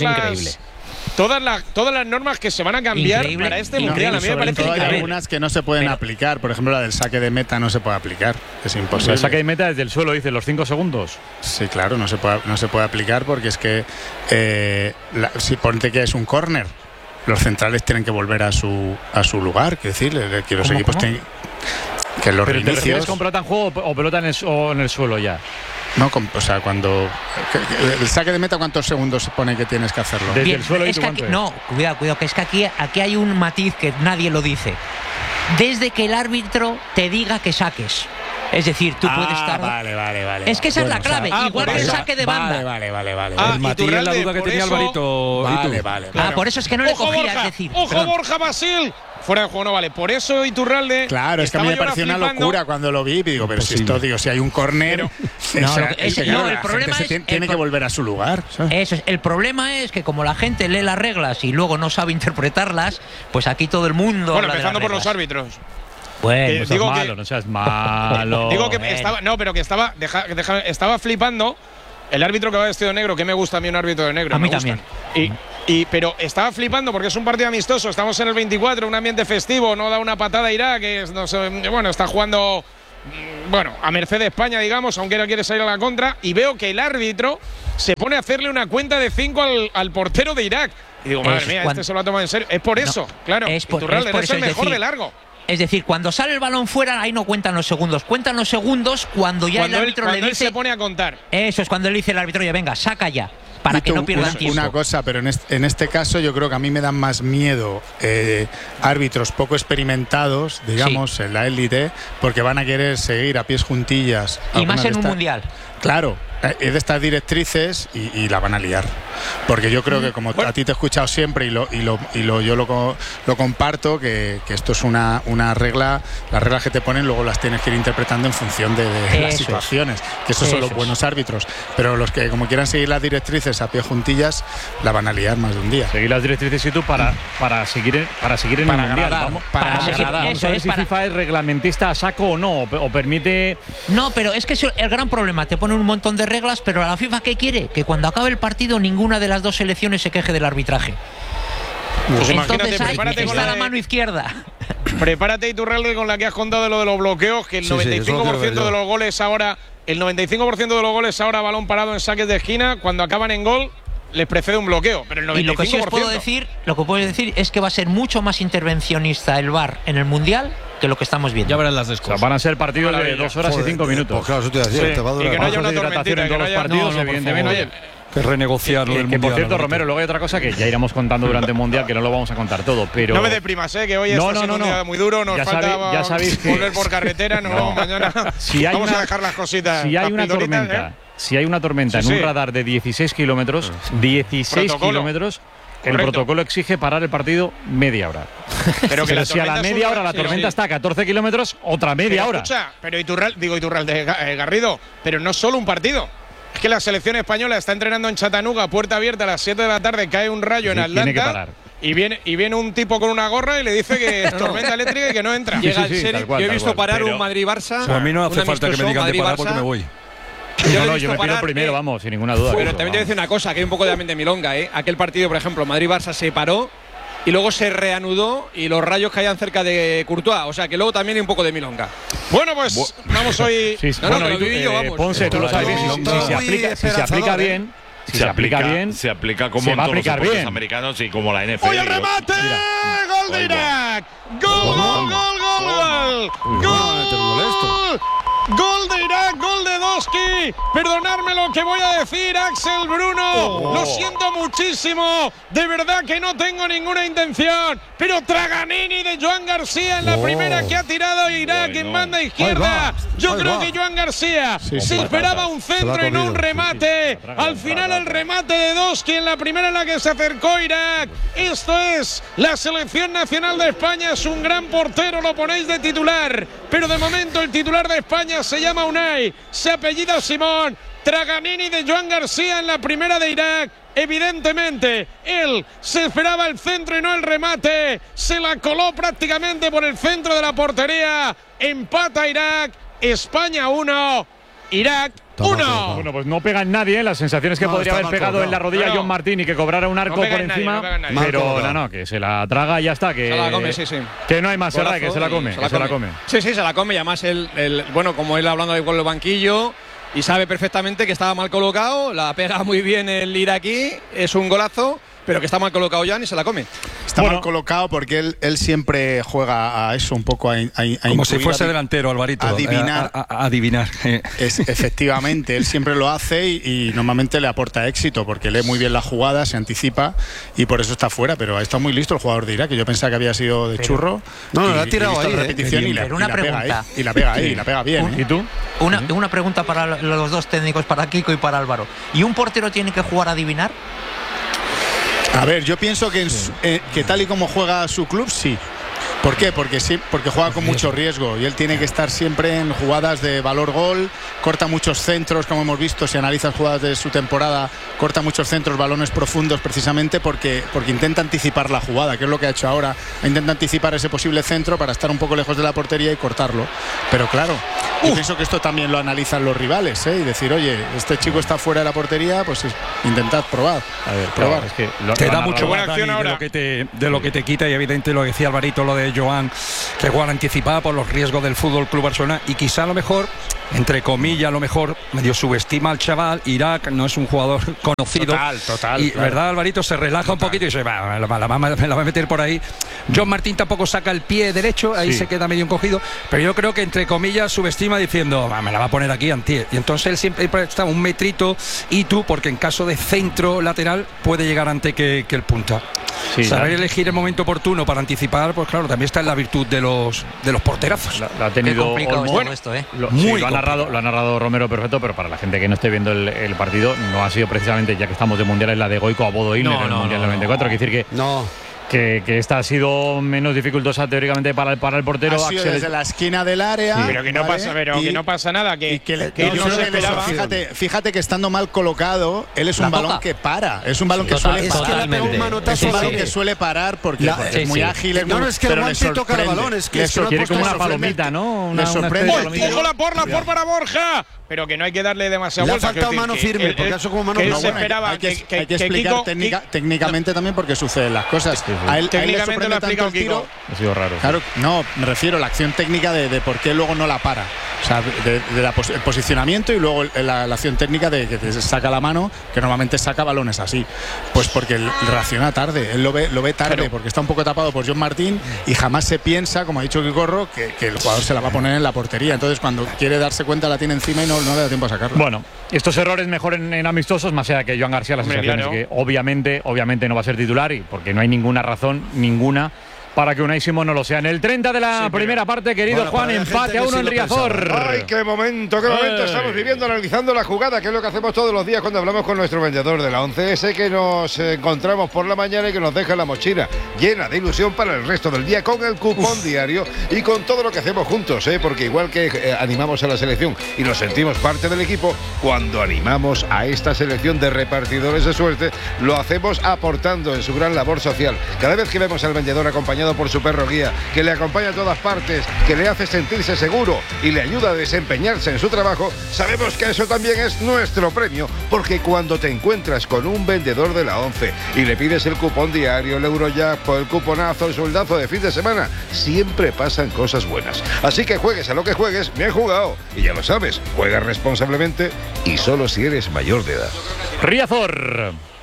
todas las normas que se van a cambiar para este mundial. A mí me parece que hay algunas que no se pueden aplicar. Por ejemplo, la del saque de meta no se puede aplicar. Es imposible. El saque de meta desde el suelo, dice, los 5 segundos. Sí, claro, no se puede aplicar porque es que si ponte que es un córner, los centrales tienen que volver a su lugar. Es decir, que los equipos tienen que los ¿Pero reinicios. te refieres con pelota en juego o pelota en el suelo ya? No, o sea, cuando el saque de meta, ¿cuántos segundos se pone que tienes que hacerlo? Desde el suelo. Es que aquí, no, cuidado, que es que aquí hay un matiz que nadie lo dice. Desde que el árbitro te diga que saques. Es decir, tú puedes estar. Vale. Es que esa es la clave. Igual que el saque de banda. Vale. El matiz es la duda que tenía Alvarito. Vale. Por eso es que no le cogía, Borja, es decir. Ojo, Borja Basil. Fuera de juego no vale. Por eso Iturralde. Claro, es que a mí me pareció una locura cuando lo vi. Digo, pero si hay un córner. El problema es. Tiene que volver a su lugar. Eso es. El problema es que como la gente lee las reglas y luego no sabe interpretarlas, pues aquí todo el mundo. Bueno, empezando por los árbitros. Bueno, no seas malo. Digo que estaba flipando. El árbitro que va vestido de negro, que me gusta a mí un árbitro de negro. A mí también. Pero estaba flipando porque es un partido amistoso. Estamos en el 24, un ambiente festivo. No da una patada a Irak, que está jugando a merced de España, digamos, aunque no quiere salir a la contra. Y veo que el árbitro se pone a hacerle una cuenta de 5 al portero de Irak. Y digo, madre mía, este se lo ha tomado en serio. Es por eso, claro. Iturralde, eres el mejor de largo. Es decir, cuando sale el balón fuera, ahí no cuentan los segundos. Cuentan los segundos cuando el árbitro le dice. Él se pone a contar. Eso es cuando le dice el árbitro, oye, venga, saca ya. Para que no pierdan tiempo. Una cosa, pero en este caso yo creo que a mí me dan más miedo árbitros poco experimentados, digamos, en la élite, porque van a querer seguir a pies juntillas. Y más en un mundial. Claro, es de estas directrices y la van a liar. Porque yo creo que como a ti te he escuchado siempre yo lo comparto, que esto es una regla, las reglas que te ponen luego las tienes que ir interpretando en función de las situaciones, que esos son los buenos árbitros. Pero los que como quieran seguir las directrices a pie juntillas, la van a liar más de un día. Seguir las directrices y tú para seguir en el mundial. Vamos a ver si FIFA es reglamentista a saco o no, o permite. No, pero es que el gran problema, te ponen un montón de reglas, pero a la FIFA ¿qué quiere? Que cuando acabe el partido ninguna de las dos selecciones se queje del arbitraje. Pues entonces ahí está la mano izquierda. Prepárate, Iturralde, con la que has contado de lo de los bloqueos, que el 95% de los goles ahora, balón parado en saques de esquina, cuando acaban en gol les precede un bloqueo, pero el 95%. Y lo que sí os puedo decir es que va a ser mucho más intervencionista el VAR en el mundial que lo que estamos viendo. Ya verán las descosas. Van a ser partidos de 2 horas y 5 minutos. Pues claro, eso te iba a decir, te va a durar. Y que no haya una tormentita, en todos los partidos, evidentemente. Que renegociar el mundial. Por cierto, Romero, luego hay otra cosa que ya iremos contando durante el mundial, que no lo vamos a contar todo, pero. No me deprimas, que hoy está siendo un día muy duro, nos falta volver por carretera, mañana vamos a dejar las cositas. Si hay una tormenta, en un radar de 16 kilómetros, el protocolo exige parar el partido media hora. Pero si a la media hora la tormenta está a 14 kilómetros, otra media hora. Escucha, pero Iturralde, Garrido, pero no solo un partido. Es que la selección española está entrenando en Chattanooga, puerta abierta, a las 7 de la tarde, cae un rayo en Atlanta. Tiene que parar. Y viene un tipo con una gorra y le dice que es tormenta eléctrica y que no entra. Llega el sheriff. Yo he visto parar un Madrid-Barça. A mí no hace falta que me digan de parar porque me voy. Yo me pido primero, vamos, sin ninguna duda. Pero también te voy a decir una cosa, que hay un poco de ambiente milonga, Aquel partido, por ejemplo, Madrid-Barça se paró y luego se reanudó y los rayos caían cerca de Courtois. O sea, que luego también hay un poco de milonga. Bueno, pues vamos hoy. Ponce, tú lo sabes bien. Si se aplica bien. Se aplica como en todos los deportes americanos y como la NFL. ¡Oye, el remate! ¡Gol de Irak! ¡Gol! ¡Gol de Irak! ¡Gol de Doski! Unai. Perdonadme lo que voy a decir, Axel Bruno. Lo siento muchísimo. De verdad que no tengo ninguna intención. Pero Traganini de Joan García en la primera que ha tirado Irak en banda izquierda. Yo creo que Joan García se esperaba un centro y no un remate. Al final el remate de Doski en la primera en la que se acercó Irak. Esto es la selección nacional de España. Es un gran portero, lo ponéis de titular. Pero de momento el titular de España se llama Unai, se apellida Simón. Traganini de Joan García en la primera de Irak. Evidentemente, él se esperaba el centro y no el remate. Se la coló prácticamente por el centro de la portería. Empata Irak. España 1, Irak 1. Bueno, pues no pega en nadie, las sensaciones que podría haber pegado en la rodilla John Martín y que cobrara un arco por encima. Pero no, que se la traga y ya está. Que se la come, que no hay más, ¿verdad? Que se la come. Se la come. Sí, se la come. Y además, bueno, como él hablando ahí con el banquillo, y sabe perfectamente que estaba mal colocado, la pega muy bien el iraquí, es un golazo, pero que está mal colocado Jan y se la come. Está mal colocado porque él siempre juega a eso, un poco a como si fuese delantero, Alvarito. Adivinar. Adivinar. Efectivamente, él siempre lo hace y normalmente le aporta éxito porque lee muy bien la jugada, se anticipa y por eso está fuera. Pero ha estado muy listo el jugador de Irak, que yo pensaba que había sido de churro. No, la ha tirado ahí. Repetición y una pregunta. Y la pega ahí, y la pega bien. ¿Y tú? Una pregunta para los dos técnicos, para Kiko y para Álvaro. ¿Y un portero tiene que jugar a adivinar? A ver, yo pienso que tal y como juega su club, sí. ¿Por qué? Porque juega con mucho riesgo y él tiene que estar siempre en jugadas de valor gol, corta muchos centros, como hemos visto, si analizas jugadas de su temporada, corta muchos centros, balones profundos, precisamente porque intenta anticipar la jugada, que es lo que ha hecho ahora, intenta anticipar ese posible centro para estar un poco lejos de la portería y cortarlo. Pero claro, yo pienso que esto también lo analizan los rivales, y decir, oye, este chico está fuera de la portería, pues intentad probar. A ver, probar. Es que te da mucho buena acción ahora de lo que te quita, y evidente lo decía Alvarito, lo de Joan, que igual anticipada por los riesgos del Fútbol Club Barcelona, y quizá a lo mejor, entre comillas, a lo mejor medio subestima al chaval. Irak no es un jugador conocido. Total. Y claro, verdad, Alvarito se relaja un poquito y dice, me la va a meter por ahí. John Martín tampoco saca el pie derecho, ahí se queda medio encogido, pero yo creo que entre comillas subestima diciendo, me la va a poner aquí antier. Y entonces él siempre está un metrito y tú, porque en caso de centro lateral puede llegar antes que el punta. Saber elegir el momento oportuno para anticipar, pues claro, también está en la virtud de los porterazos. La ha tenido Olmo. Esto, lo ha narrado Romero perfecto, pero para la gente que no esté viendo el partido, no ha sido precisamente, ya que estamos de mundial, en la de Goico a Bodoín en el Mundial del 94. Quiere decir que esta ha sido menos dificultosa teóricamente para el portero. Ha sido desde la esquina del área. Sí, pero que no pasa, que no pasa nada. Que no se esperaba. Fíjate que estando mal colocado, él es un balón que para. Es un balón que suele parar. Es un balón que suele parar porque es muy ágil. No, es que el guante toca el balón. Es que quiere como una palomita, ¿no? Le sorprende. ¡Ojo la por para Borja! Pero que no hay que darle demasiada vuelta. Le ha faltado mano firme, porque eso como mano firme. Se esperaba hay que explicar técnicamente también por qué suceden las cosas. A él técnicamente lo ha explicado Kiko. Ha sido raro. Claro, no, me refiero a la acción técnica de por qué luego no la para. O sea, el posicionamiento y luego la acción técnica de que saca la mano, que normalmente saca balones así. Pues porque él reacciona tarde, él lo ve tarde, porque está un poco tapado por John Martín y jamás se piensa, como ha dicho Kikorro, que el jugador se la va a poner en la portería. Entonces, cuando quiere darse cuenta, la tiene encima y no le da tiempo a sacarla. Bueno, estos errores mejor en amistosos, más allá que Joan García, la sensación es que obviamente no va a ser titular, y porque no hay ninguna razón, para que Unai Simón no lo sea. En el 30 de la primera parte, querido Juan, empate a 1 en Riazor. ¡Ay, qué momento estamos viviendo, analizando la jugada, que es lo que hacemos todos los días cuando hablamos con nuestro vendedor de la 11, ese que nos encontramos por la mañana y que nos deja la mochila llena de ilusión para el resto del día, con el cupón diario y con todo lo que hacemos juntos, porque igual que animamos a la selección y nos sentimos parte del equipo, cuando animamos a esta selección de repartidores de suerte, lo hacemos aportando en su gran labor social. Cada vez que vemos al vendedor acompañado por su perro guía, que le acompaña a todas partes, que le hace sentirse seguro y le ayuda a desempeñarse en su trabajo, sabemos que eso también es nuestro premio, porque cuando te encuentras con un vendedor de la 11 y le pides el cupón diario, el Eurojackpot, el cuponazo, el sueldazo de fin de semana, siempre pasan cosas buenas. Así que juegues a lo que juegues, bien jugado. Y ya lo sabes, juega responsablemente y solo si eres mayor de edad. Riazor.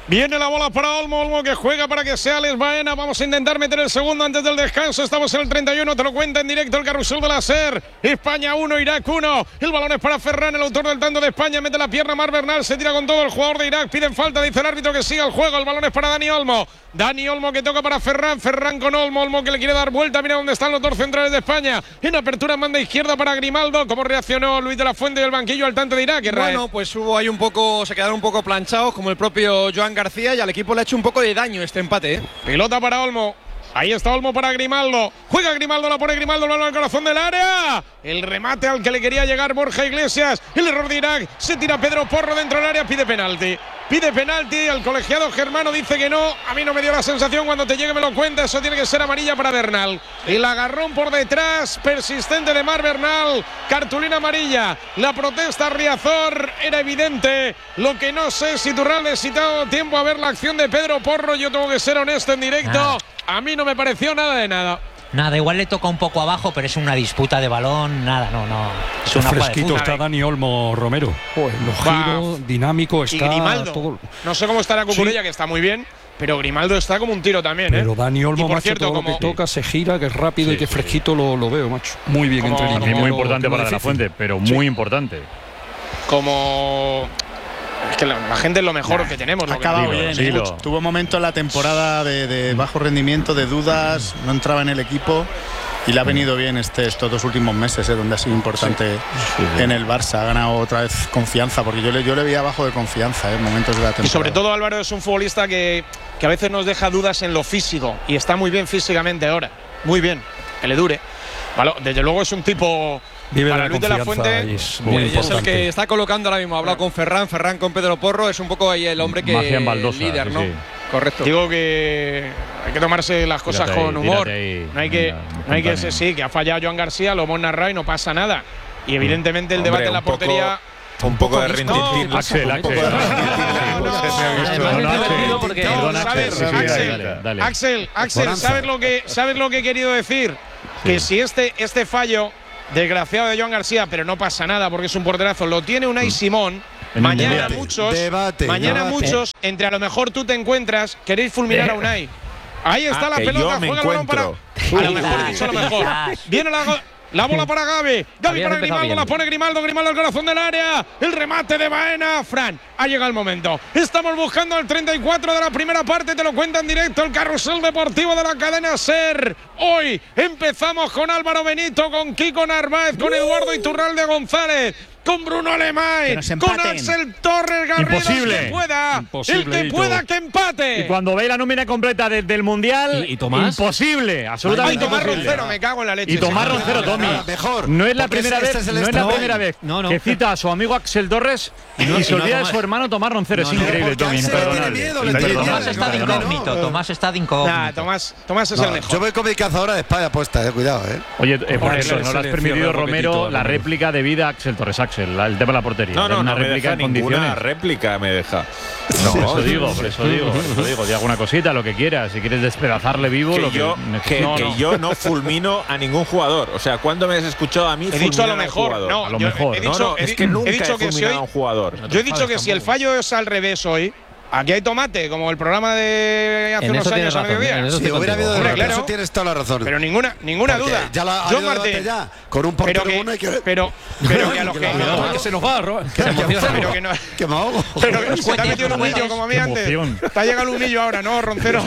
Viene la bola para Olmo, Olmo que juega para que sea Alex Baena. Vamos a intentar meter el segundo antes del descanso. Estamos en el 31, te lo cuenta en directo el carrusel de la SER. España 1, Irak 1. El balón es para Ferran, el autor del tanto de España. Mete la pierna Mar Bernal, se tira con todo el jugador de Irak. Piden falta, dice el árbitro que siga el juego. El balón es para Dani Olmo. Dani Olmo que toca para Ferran, Ferran con Olmo, Olmo que le quiere dar vuelta. Mira dónde están los dos centrales de España. En apertura manda izquierda para Grimaldo. ¿Cómo reaccionó Luis de la Fuente del banquillo al tanto de Irak? Bueno, pues hubo ahí un poco, se quedaron un poco planchados, como el propio Joan García, y al equipo le ha hecho un poco de daño este empate, ¿eh? Pelota para Olmo. Ahí está Olmo para Grimaldo. Juega Grimaldo, la pone Grimaldo, el balón al corazón del área. El remate al que le quería llegar Borja Iglesias. El error de Irak. Se tira Pedro Porro dentro del área. Pide penalti. Pide penalti. El colegiado germano dice que no. A mí no me dio la sensación. Cuando te llegue me lo cuenta. Eso tiene que ser amarilla para Bernal. El agarrón por detrás. Persistente de Mar Bernal. Cartulina amarilla. La protesta Riazor era evidente. Lo que no sé si Turralde si te ha dado tiempo a ver la acción de Pedro Porro. Yo tengo que ser honesto en directo. A mí no me pareció nada de nada. Nada, igual le toca un poco abajo, pero es una disputa de balón. Nada, no. Es una fresquito está Dani Olmo, Romero. Los giros, dinámico, está. Y Grimaldo. Todo. No sé cómo estará Cucurella, que está muy bien, pero Grimaldo está como un tiro también, Pero Dani Olmo, por macho, cierto, todo lo que toca, se gira, que es rápido y que fresquito lo veo, macho. Muy bien entre líneas. Muy importante para De la Fuente, pero muy importante. Como. Es que la gente es lo mejor que tenemos. Ha acabado bien. Tuvo momentos en la temporada de bajo rendimiento, de dudas, no entraba en el equipo y le ha venido bien estos 2 últimos meses, donde ha sido importante en el Barça. Ha ganado otra vez confianza, porque yo le veía bajo de confianza en momentos de la temporada. Y sobre todo Álvaro es un futbolista que a veces nos deja dudas en lo físico y está muy bien físicamente ahora. Muy bien, que le dure. Vale, desde luego es un tipo. Para Luis de la Fuente es el que está colocando ahora mismo. Ha hablado con Ferran con Pedro Porro. Es un poco ahí el hombre que líder, ¿no? Correcto. Digo que hay que tomarse las cosas con humor. No hay que sí, que ha fallado Joan García, lo hemos narrado y no pasa nada. Y evidentemente el debate en la portería. Un poco de rintintín. Axel, ¿sabes lo que he querido decir? Que si este fallo desgraciado de Joan García, pero no pasa nada porque es un porterazo, lo tiene Unai Simón. Mañana muchos, entre a lo mejor tú te encuentras, queréis fulminar a Unai. Ahí está la pelota, juega el balón para. A lo mejor dicho lo mejor. Viene la bola para Gavi. Gavi para Grimaldo, la pone Grimaldo al corazón del área. El remate de Baena. Fran, ha llegado el momento. Estamos buscando el 34 de la primera parte. Te lo cuenta en directo el carrusel deportivo de la cadena SER. Hoy empezamos con Álvaro Benito, con Kiko Narváez, con Eduardo Iturralde González, con Bruno Alemán, con Axel Torres Garrido. Imposible. El que pueda que empate. Y cuando ve la nómina completa del Mundial, ¿Y Tomás? Imposible, absolutamente Tomás imposible. Roncero, me cago en la leche. Y Tomás Roncero, Tommy, no es la primera vez, que cita a su amigo Axel Torres y se olvida de su hermano Tomás Roncero. Es increíble, Tommy. Tomás está de incógnito. Tomás está de incógnito. Tomás es el mejor. Yo voy con mi cazadora de espada puesta, cuidado, Oye, por eso, no le has permitido, Romero, la réplica debida a Axel Torres. El tema de la portería. No me deja ninguna réplica, me deja. Por eso digo. Di alguna cosita, lo que quieras. Si quieres despedazarle vivo, que yo no fulmino a ningún jugador. O sea, ¿cuándo me has escuchado a mí fulminar he dicho a lo mejor. A lo mejor. Es que nunca he fulminado a un jugador. Yo he dicho que si el fallo es al revés hoy, aquí hay tomate, como el programa de hace unos años a mediodía. Si hubiera habido eso tienes toda la razón. Pero ninguna duda. Ya la ha Martín, con un portero bueno hay que pero que a los que se nos va, que se emociona, pero que no. Que me ahogo. Pero se te ha metido un humillo como a mí antes. Te ha llegado el humillo ahora, ¿no, Roncero?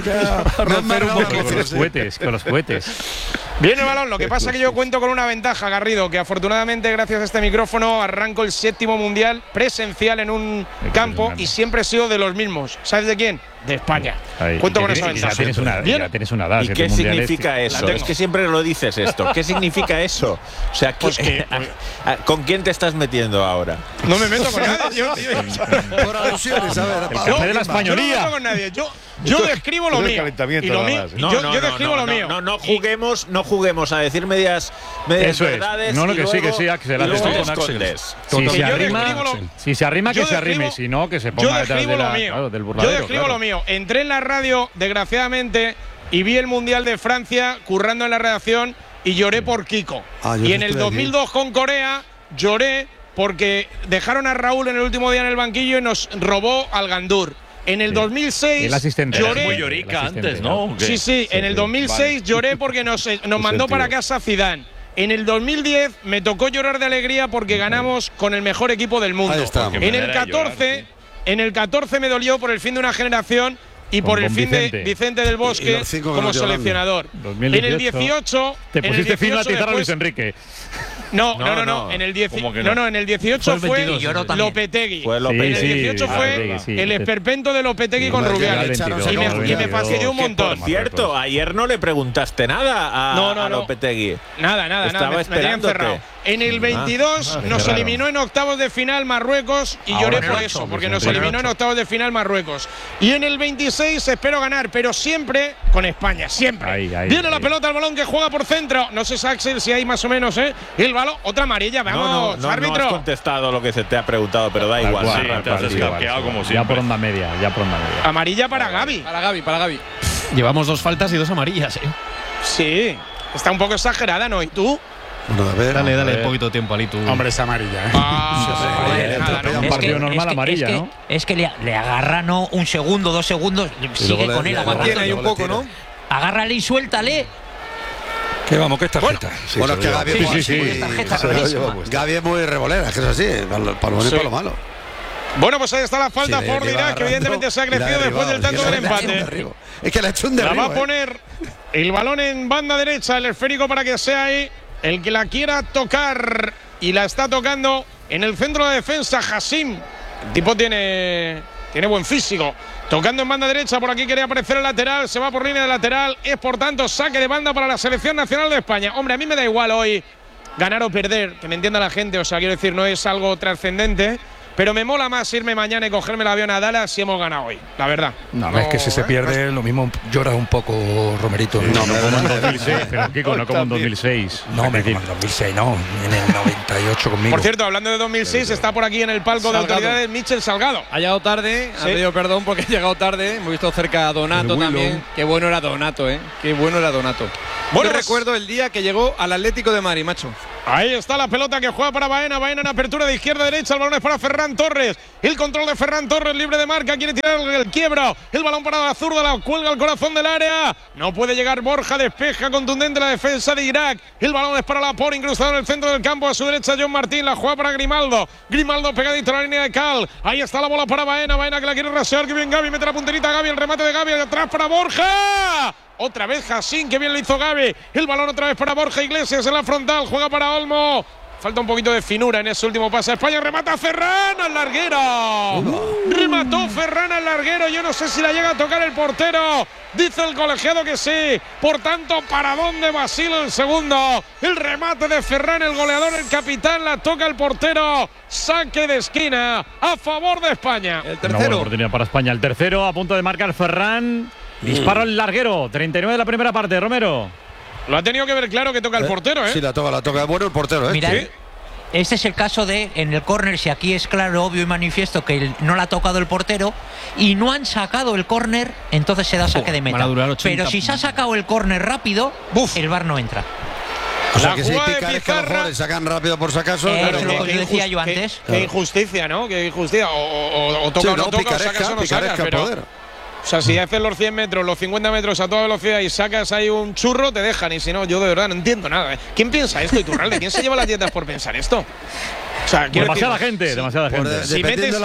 Con los cohetes. Viene el balón, lo que pasa es que yo cuento con una ventaja, Garrido, que afortunadamente gracias a este micrófono arranco el 7º mundial presencial en un campo y siempre he sido de los mismos. ¿Sabes de quién? De España. Cuento con esa ventaja. Ya tienes una edad. ¿Y qué significa eso? Es que siempre lo dices esto. ¿Qué significa eso? O sea, ¿con quién te estás metiendo ahora? No me meto con nadie. Por alusiones, a ver. El café de la españolía. Yo no me meto con nadie. Yo describo lo mío. Yo describo lo mío. No juguemos a decir medias verdades. No, que sí, Axel. Si se arrima, que se arrime. Si no, que se ponga detrás del burladero. Yo describo lo mío. Entré en la radio, desgraciadamente, y vi el Mundial de Francia currando en la redacción y lloré por Kiko. Y en el 2002 con Corea lloré porque dejaron a Raúl en el último día en el banquillo y nos robó al Gandur. En el 2006 el asistente. lloré. Muy llorica antes, ¿no? Sí, en el 2006 lloré porque nos mandó para casa Zidane. En el 2010 me tocó llorar de alegría porque ganamos con el mejor equipo del mundo. En el 14 me dolió por el fin de una generación y por el fin de Vicente del Bosque como seleccionador. 2018, en el 18 te pusiste fin a tizar a Luis Enrique. No. En el 18 fue Lopetegui. En el 18 fue el esperpento de Lopetegui con Rubiales. Y me fastidió un montón. Por cierto, ayer no le preguntaste nada a Lopetegui. Nada. Me tenía encerrado. En el 22 nos eliminó en octavos de final Marruecos y lloré por eso, porque nos eliminó en octavos de final Marruecos. Y en el 26 espero ganar, pero siempre con España, siempre. Viene la pelota al balón que juega por centro. No sé, Axel, si hay más o menos, el balón. Otra amarilla, vamos, árbitro. No has contestado lo que se te ha preguntado, pero da igual. Te has escaqueado como siempre. Ya por onda media. Amarilla para Gavi. Para Gavi. Llevamos 2 faltas y 2 amarillas, Sí, está un poco exagerada, ¿no? ¿Y tú? Bueno, a ver, dale un poquito de tiempo, Ali. Hombre, es amarilla. Un partido normal amarilla, ¿no? Es que le agarra, ¿no? 1 segundo, 2 segundos, sigue con él. Mantiene ahí un poco, ¿no? Agárrale y suéltale. Que vamos, que es tarjeta. Bueno, es que Gavi es muy revolera, que es así, para lo bueno y para lo malo. Bueno, pues ahí está la falta a favor de Irak, que evidentemente se ha crecido después del tanto del empate. Es que le ha hecho un derribo. La va a poner el balón en banda derecha, el esférico, para que sea ahí el que la quiera tocar. Y la está tocando en el centro de defensa, Hassim. El tipo tiene buen físico. Tocando en banda derecha, por aquí quería aparecer el lateral, se va por línea de lateral, es por tanto saque de banda para la selección nacional de España. Hombre, a mí me da igual hoy ganar o perder, que me entienda la gente, o sea, quiero decir, no es algo trascendente, pero me mola más irme mañana y cogerme el avión a Dallas si hemos ganado hoy, la verdad. No, es que si se pierde, lo mismo lloras un poco, Romerito. No como en 2006, pero Kiko, no como en 2006. No, como en 2006, no, en el 98 conmigo. Por cierto, hablando de 2006, está por aquí en el palco de autoridades Michel Salgado. Ha llegado tarde, ha pedido perdón porque ha llegado tarde. Hemos visto cerca a Donato también. Qué bueno era Donato, Qué bueno era Donato. Bueno, recuerdo el día que llegó al Atlético de Madrid, macho. Ahí está la pelota que juega para Baena. Baena en apertura de izquierda a derecha. El balón es para Ferran Torres. El control de Ferran Torres, libre de marca. Quiere tirar el quiebro. El balón para la zurda. La cuelga al corazón del área. No puede llegar Borja. Despeja contundente la defensa de Irak. El balón es para Laporte, incrustado en el centro del campo. A su derecha, John Martín. La juega para Grimaldo. Grimaldo pegadito a la línea de Cal. Ahí está la bola para Baena. Baena que la quiere rasear. Que bien Gavi. Mete la punterita a Gavi. El remate de Gavi. Atrás para Borja. Otra vez Hassim, que bien lo hizo Gavi. El balón otra vez para Borja Iglesias en la frontal. Juega para Olmo. Falta un poquito de finura en ese último pase. España remata Ferran al larguero. Remató Ferran al larguero. Yo no sé si la llega a tocar el portero. Dice el colegiado que sí. Por tanto, paradón de Basile el segundo. El remate de Ferran, el goleador, el capitán. La toca el portero. Saque de esquina a favor de España. El tercero. Una buena oportunidad para España. El tercero a punto de marcar Ferran. Disparo el larguero. 39 de la primera parte, Romero. Lo ha tenido que ver claro que toca el portero, Sí, la toca. Bueno, el portero, Mira, ¿Sí? Este es el caso de, en el córner, si aquí es claro, obvio y manifiesto que no la ha tocado el portero y no han sacado el córner, entonces se da saque de meta. Pero si se ha sacado el córner rápido, el VAR no entra. O sea, que si picar es que los jugadores sacan rápido por si acaso. Es lo que decía yo antes. Qué injusticia, ¿no? Qué injusticia. O toca o no toca, o sacas o no sacas, pero… O sea, si haces los 100 metros, los 50 metros a toda velocidad y sacas ahí un churro, te dejan. Y si no, yo de verdad no entiendo nada. ¿Quién piensa esto, Iturralde? ¿Quién se lleva las dietas por pensar esto? O sea, demasiada gente. Si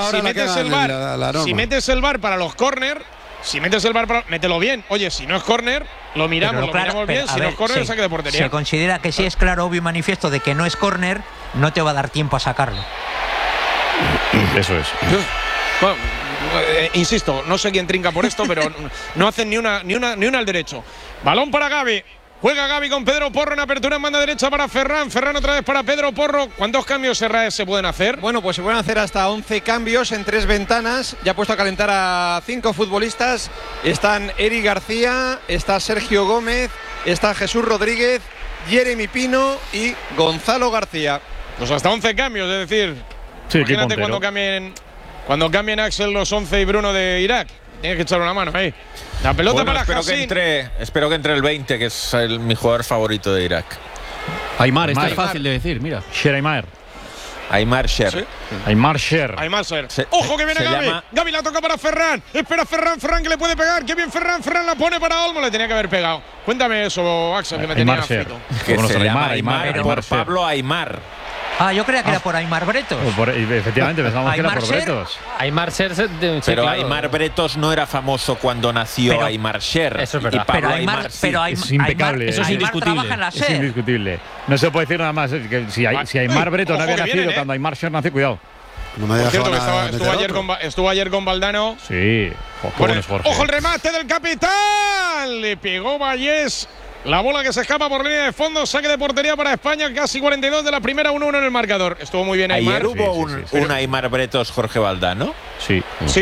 metes el VAR para los córner, mételo bien. Oye, si no es córner, lo miramos bien. Si no es córner, saque de portería. Se considera que si es claro, obvio y manifiesto de que no es córner, no te va a dar tiempo a sacarlo. Eso es. Bueno, insisto, no sé quién trinca por esto, pero no hacen ni una al derecho. Balón para Gavi. Juega Gavi con Pedro Porro en apertura en banda derecha para Ferran. Ferran otra vez para Pedro Porro. ¿Cuántos cambios se pueden hacer? Bueno, pues se pueden hacer hasta 11 cambios en 3 ventanas. Ya ha puesto a calentar a 5 futbolistas. Están Eric García, está Sergio Gómez, está Jesús Rodríguez, Jeremy Pino y Gonzalo García. Pues hasta 11 cambios, es decir, sí, imagínate cuando cambien Axel los 11 y Bruno de Irak. Tienes que echar una mano ahí. La pelota para Hassim. Espero que entre el 20, que es mi jugador favorito de Irak. Aymar, esto es fácil de decir, mira. Sher Aymar. Aimar Sher. ¿Sí? Aimar Sher. Ojo que viene Gavi. llama... Gavi la toca para Ferran. Espera Ferran que le puede pegar. Qué bien Ferran la pone para Olmo. Le tenía que haber pegado. Cuéntame eso, Axel, que me tenía frito. Que se llama Aimar por Pablo Aimar. Yo creía que era por Aimar Bretos. Efectivamente, pensamos que era por Bretos. Aimar Sher. Pero claro. Aimar Bretos no era famoso cuando nació Aimar Sher. Eso es verdad. Y Pablo Aimar es impecable. Eso es indiscutible. Es indiscutible. No se puede decir nada más. Que si Aimar Bretos no había nacido cuando Aimar Sher nació, cuidado. No me Por cierto, que estuvo ayer con Valdano. Sí. Ojo el remate del capitán. Le pegó Vallés. La bola que se escapa por línea de fondo, saque de portería para España, casi 42 de la primera, 1-1 en el marcador. Estuvo muy bien Aimar. ¿Ayer hubo un Aimar Bretos Jorge Valdano? Sí,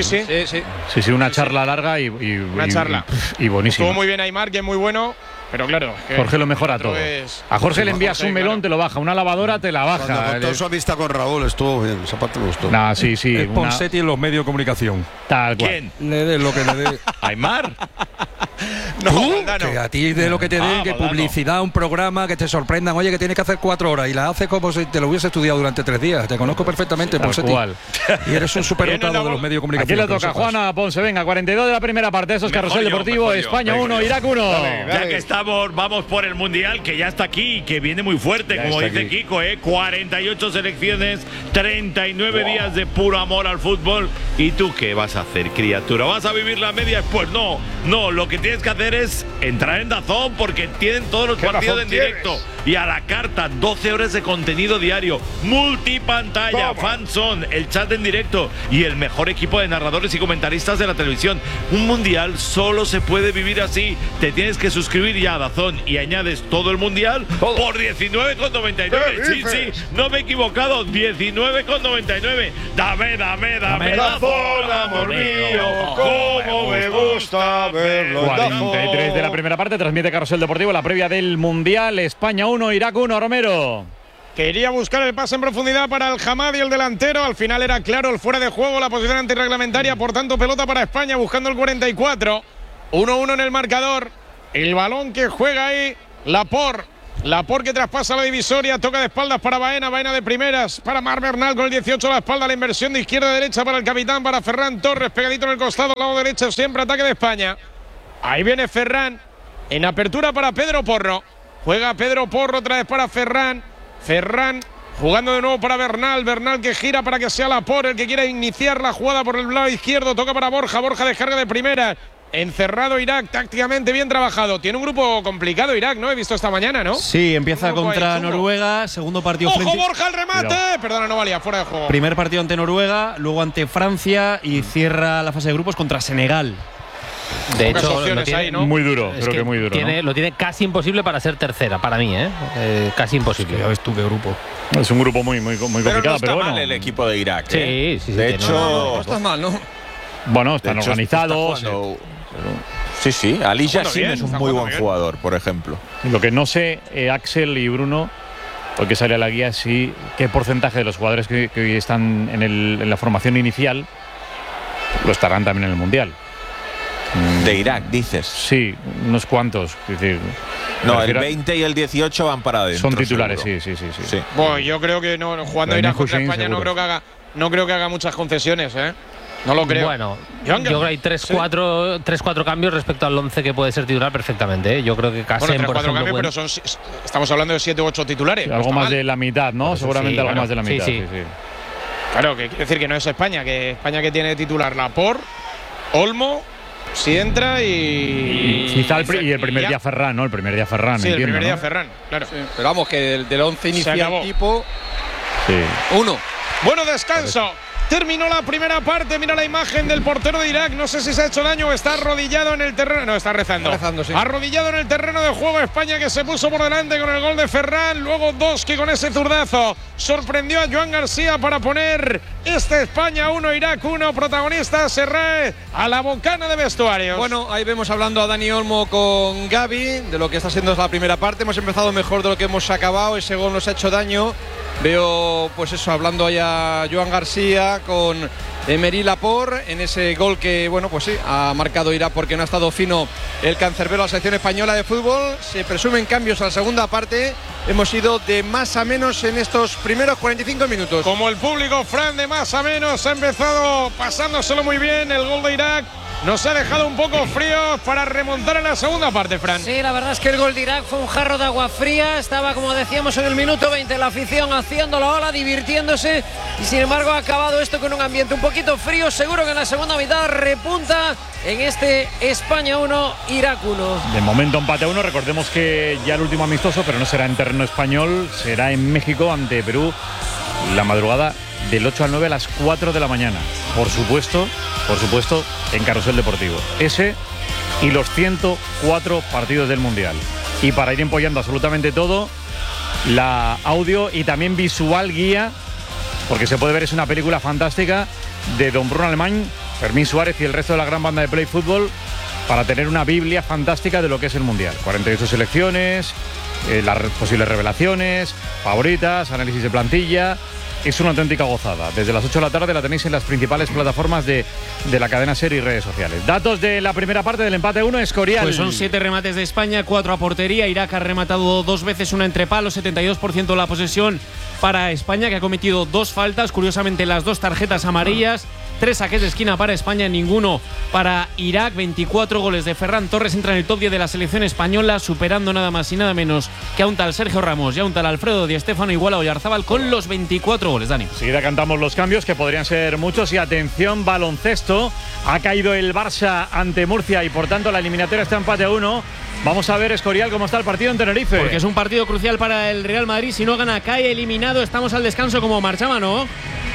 una charla larga y buenísima. Estuvo muy bien Aimar, que es muy bueno. Pero claro, Jorge lo mejora todo. A Jorge le envías un melón, te lo baja. Una lavadora te la baja. Cuando contó su amistad con Raúl estuvo bien. Esa parte me gustó. Sí. Es Ponseti en los medios de comunicación. Tal cual. ¿Quién? Le dé lo que le dé. ¿Aimar? Que a ti de lo que te den, que publicidad, un programa, que te sorprendan. Oye, que tienes que hacer 4 horas y la haces como si te lo hubiese estudiado durante 3 días. Te conozco perfectamente, Ponseti. Y eres un superdotado de los medios de comunicación. Aquí le toca Juana Ponce. Venga, 42 de la primera parte. Eso es Carrusel Deportivo. España 1, Irak 1. Ya que estamos, vamos por el Mundial, que ya está aquí y que viene muy fuerte, como dice Kiko, 48 selecciones, 39 días de puro amor al fútbol. ¿Y tú qué vas a hacer, criatura? ¿Vas a vivir la media? Pues no, lo que tienes que hacer es entrar en DAZN, porque tienen todos los partidos en directo y a la carta, 12 horas de contenido diario, multipantalla, fanzone, el chat en directo y el mejor equipo de narradores y comentaristas de la televisión. Un Mundial solo se puede vivir así. Te tienes que suscribir ya a DAZN y añades todo el Mundial por 19,99. Sí, no me he equivocado, 19,99. Dame DAZN, amor mío, como me gusta verlo. 43 de la primera parte, transmite Carrusel Deportivo, la previa del Mundial. España 1, Irak 1, Romero. Quería buscar el pase en profundidad para el Hamadi, el delantero. Al final era claro el fuera de juego, la posición antirreglamentaria. Por tanto, pelota para España buscando el 44. 1-1 en el marcador. El balón que juega ahí, Laporte que traspasa la divisoria, toca de espaldas para Baena de primeras, para Marc Bernal con el 18 a la espalda, la inversión de izquierda a derecha para el capitán, para Ferran Torres, pegadito en el costado, lado derecho, siempre ataque de España. Ahí viene Ferran, en apertura para Pedro Porro, juega Pedro Porro otra vez para Ferran jugando de nuevo para Bernal que gira para que sea Laporte el que quiera iniciar la jugada por el lado izquierdo, toca para Borja descarga de primera. Encerrado Irak, tácticamente bien trabajado. Tiene un grupo complicado Irak, ¿no? He visto esta mañana, ¿no? Sí, empieza contra Noruega, segundo partido frente... ¡Ojo, Borja, el remate! Cuidado. Perdona, no valía, fuera de juego. Primer partido ante Noruega, luego ante Francia y cierra la fase de grupos contra Senegal. De hecho, lo tiene, ahí, ¿no? Muy duro, creo que muy duro. Lo tiene casi imposible para ser tercera, para mí, casi imposible. Ya ves tú qué grupo. Es un grupo muy complicado, pero no está bueno. mal el equipo de Irak. Sí. De hecho, no está mal, ¿no? Bueno, están organizados. Sí, Ali Yassin es un muy buen jugador, por ejemplo. Lo que no sé, Axel y Bruno, porque sale a la guía, sí, qué porcentaje de los jugadores que hoy están en la formación inicial lo estarán también en el Mundial. ¿De Irak, dices? Sí, unos cuantos. Es decir, no, el 20 y el 18 van para adentro. Son titulares, sí. Bueno, yo creo que no, jugando Irak contra España no creo que haga muchas concesiones, No lo creo. Bueno, yo creo que hay 3-4 cambios respecto al 11 que puede ser titular perfectamente. Yo creo que Kassem, por ejemplo, cambios, pero estamos hablando de 7 u 8 titulares. Algo más de la mitad, ¿no? Seguramente algo más de la mitad. Sí. Claro, que quiere decir que no es España, que España que tiene titular Laporte, Olmo, si entra y el primer día Ferran, ¿no? El primer día Ferran, sí, entiendo, el primer día ¿no? Ferran, claro. Sí, pero vamos, que del 11 inicial tipo… Sí. 1. Bueno, descanso. Terminó la primera parte, mira la imagen del portero de Irak, no sé si se ha hecho daño o está arrodillado en el terreno, no, está rezando. Sí. Arrodillado en el terreno de juego España, que se puso por delante con el gol de Ferran, luego Doski con ese zurdazo sorprendió a Joan García para poner España 1, Irak 1, protagonista Serré a la bocana de vestuarios. Bueno, ahí vemos hablando a Dani Olmo con Gavi de lo que está siendo la primera parte, hemos empezado mejor de lo que hemos acabado, ese gol nos ha hecho daño. Veo, pues eso, hablando ahí a Joan García con Emery Laporte en ese gol que, bueno, pues sí, ha marcado Irak porque no ha estado fino el cancerbero a la selección española de fútbol. Se presumen cambios a la segunda parte. Hemos ido de más a menos en estos primeros 45 minutos. Como el público, Fran, de más a menos, ha empezado pasándoselo muy bien. El gol de Irak nos ha dejado un poco fríos para remontar en la segunda parte, Fran. Sí, la verdad es que el gol de Irak fue un jarro de agua fría. Estaba, como decíamos, en el minuto 20 la afición haciendo la ola, divirtiéndose. Y sin embargo ha acabado esto con un ambiente un poquito frío. Seguro que en la segunda mitad repunta en este España 1, Irak 1. De momento empate a 1. Recordemos que ya el último amistoso, pero no será en terreno español, será en México ante Perú la madrugada del 8 al 9 a las 4 de la mañana. Por supuesto, en Carrusel Deportivo. Ese y los 104 partidos del Mundial. Y para ir empollando absolutamente todo, la audio y también visual guía, porque se puede ver, es una película fantástica de don Bruno Alemán, Fermín Suárez y el resto de la gran banda de Play Fútbol, para tener una biblia fantástica de lo que es el Mundial. 48 selecciones, las posibles revelaciones, favoritas, análisis de plantilla. Es una auténtica gozada. Desde las 8 de la tarde la tenéis en las principales plataformas de la cadena SER y redes sociales. Datos de la primera parte del empate 1, Escorial. Pues son 7 remates de España, 4 a portería. Irak ha rematado 2 veces, una entre palos, 72% de la posesión para España, que ha cometido 2 faltas. Curiosamente, las 2 tarjetas amarillas. 3 saques de esquina para España, ninguno para Irak. 24 goles de Ferran Torres, entra en el top 10 de la selección española, superando nada más y nada menos que a un tal Sergio Ramos y a un tal Alfredo Di Stéfano, igual a Oyarzábal con los 24 goles, Dani. Enseguida cantamos los cambios, que podrían ser muchos. Y atención, baloncesto. Ha caído el Barça ante Murcia y por tanto la eliminatoria está empate a 1. Vamos a ver, Escorial, cómo está el partido en Tenerife. Porque es un partido crucial para el Real Madrid. Si no gana, cae eliminado. Estamos al descanso como marchaba, ¿no?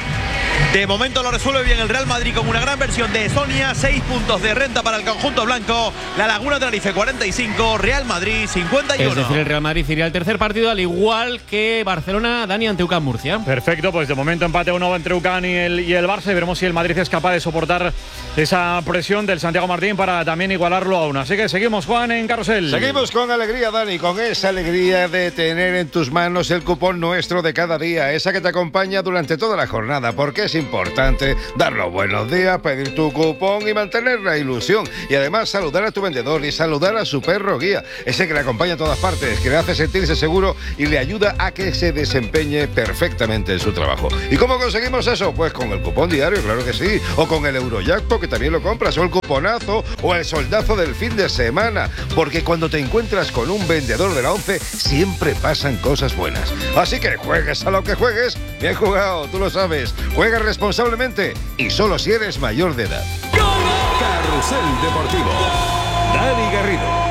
De momento lo resuelve bien el Real Madrid con una gran versión de Sonia. 6 puntos de renta para el conjunto blanco. La Laguna Tenerife 45, Real Madrid 51. Es decir, el Real Madrid iría al tercer partido, al igual que Barcelona, Dani, ante UCAM Murcia. Perfecto, pues de momento empate 1 entre UCAM y el Barça. Y veremos si el Madrid es capaz de soportar esa presión del Santiago Martín para también igualarlo a 1. Así que seguimos, Juan, en Carrusel. Seguimos con alegría, Dani, con esa alegría de tener en tus manos el cupón nuestro de cada día, esa que te acompaña durante toda la jornada, porque es importante dar los buenos días, pedir tu cupón y mantener la ilusión. Y además saludar a tu vendedor y saludar a su perro guía, ese que le acompaña a todas partes, que le hace sentirse seguro y le ayuda a que se desempeñe perfectamente en su trabajo. ¿Y cómo conseguimos eso? Pues con el cupón diario, claro que sí, o con el Eurojackpot, que también lo compras, o el cuponazo, o el soldazo del fin de semana, porque cuando te encuentras con un vendedor de la 11 siempre pasan cosas buenas. Así que juegues a lo que juegues, bien jugado, tú lo sabes. Juega responsablemente y solo si eres mayor de edad. Carrusel Deportivo. Dani Garrido.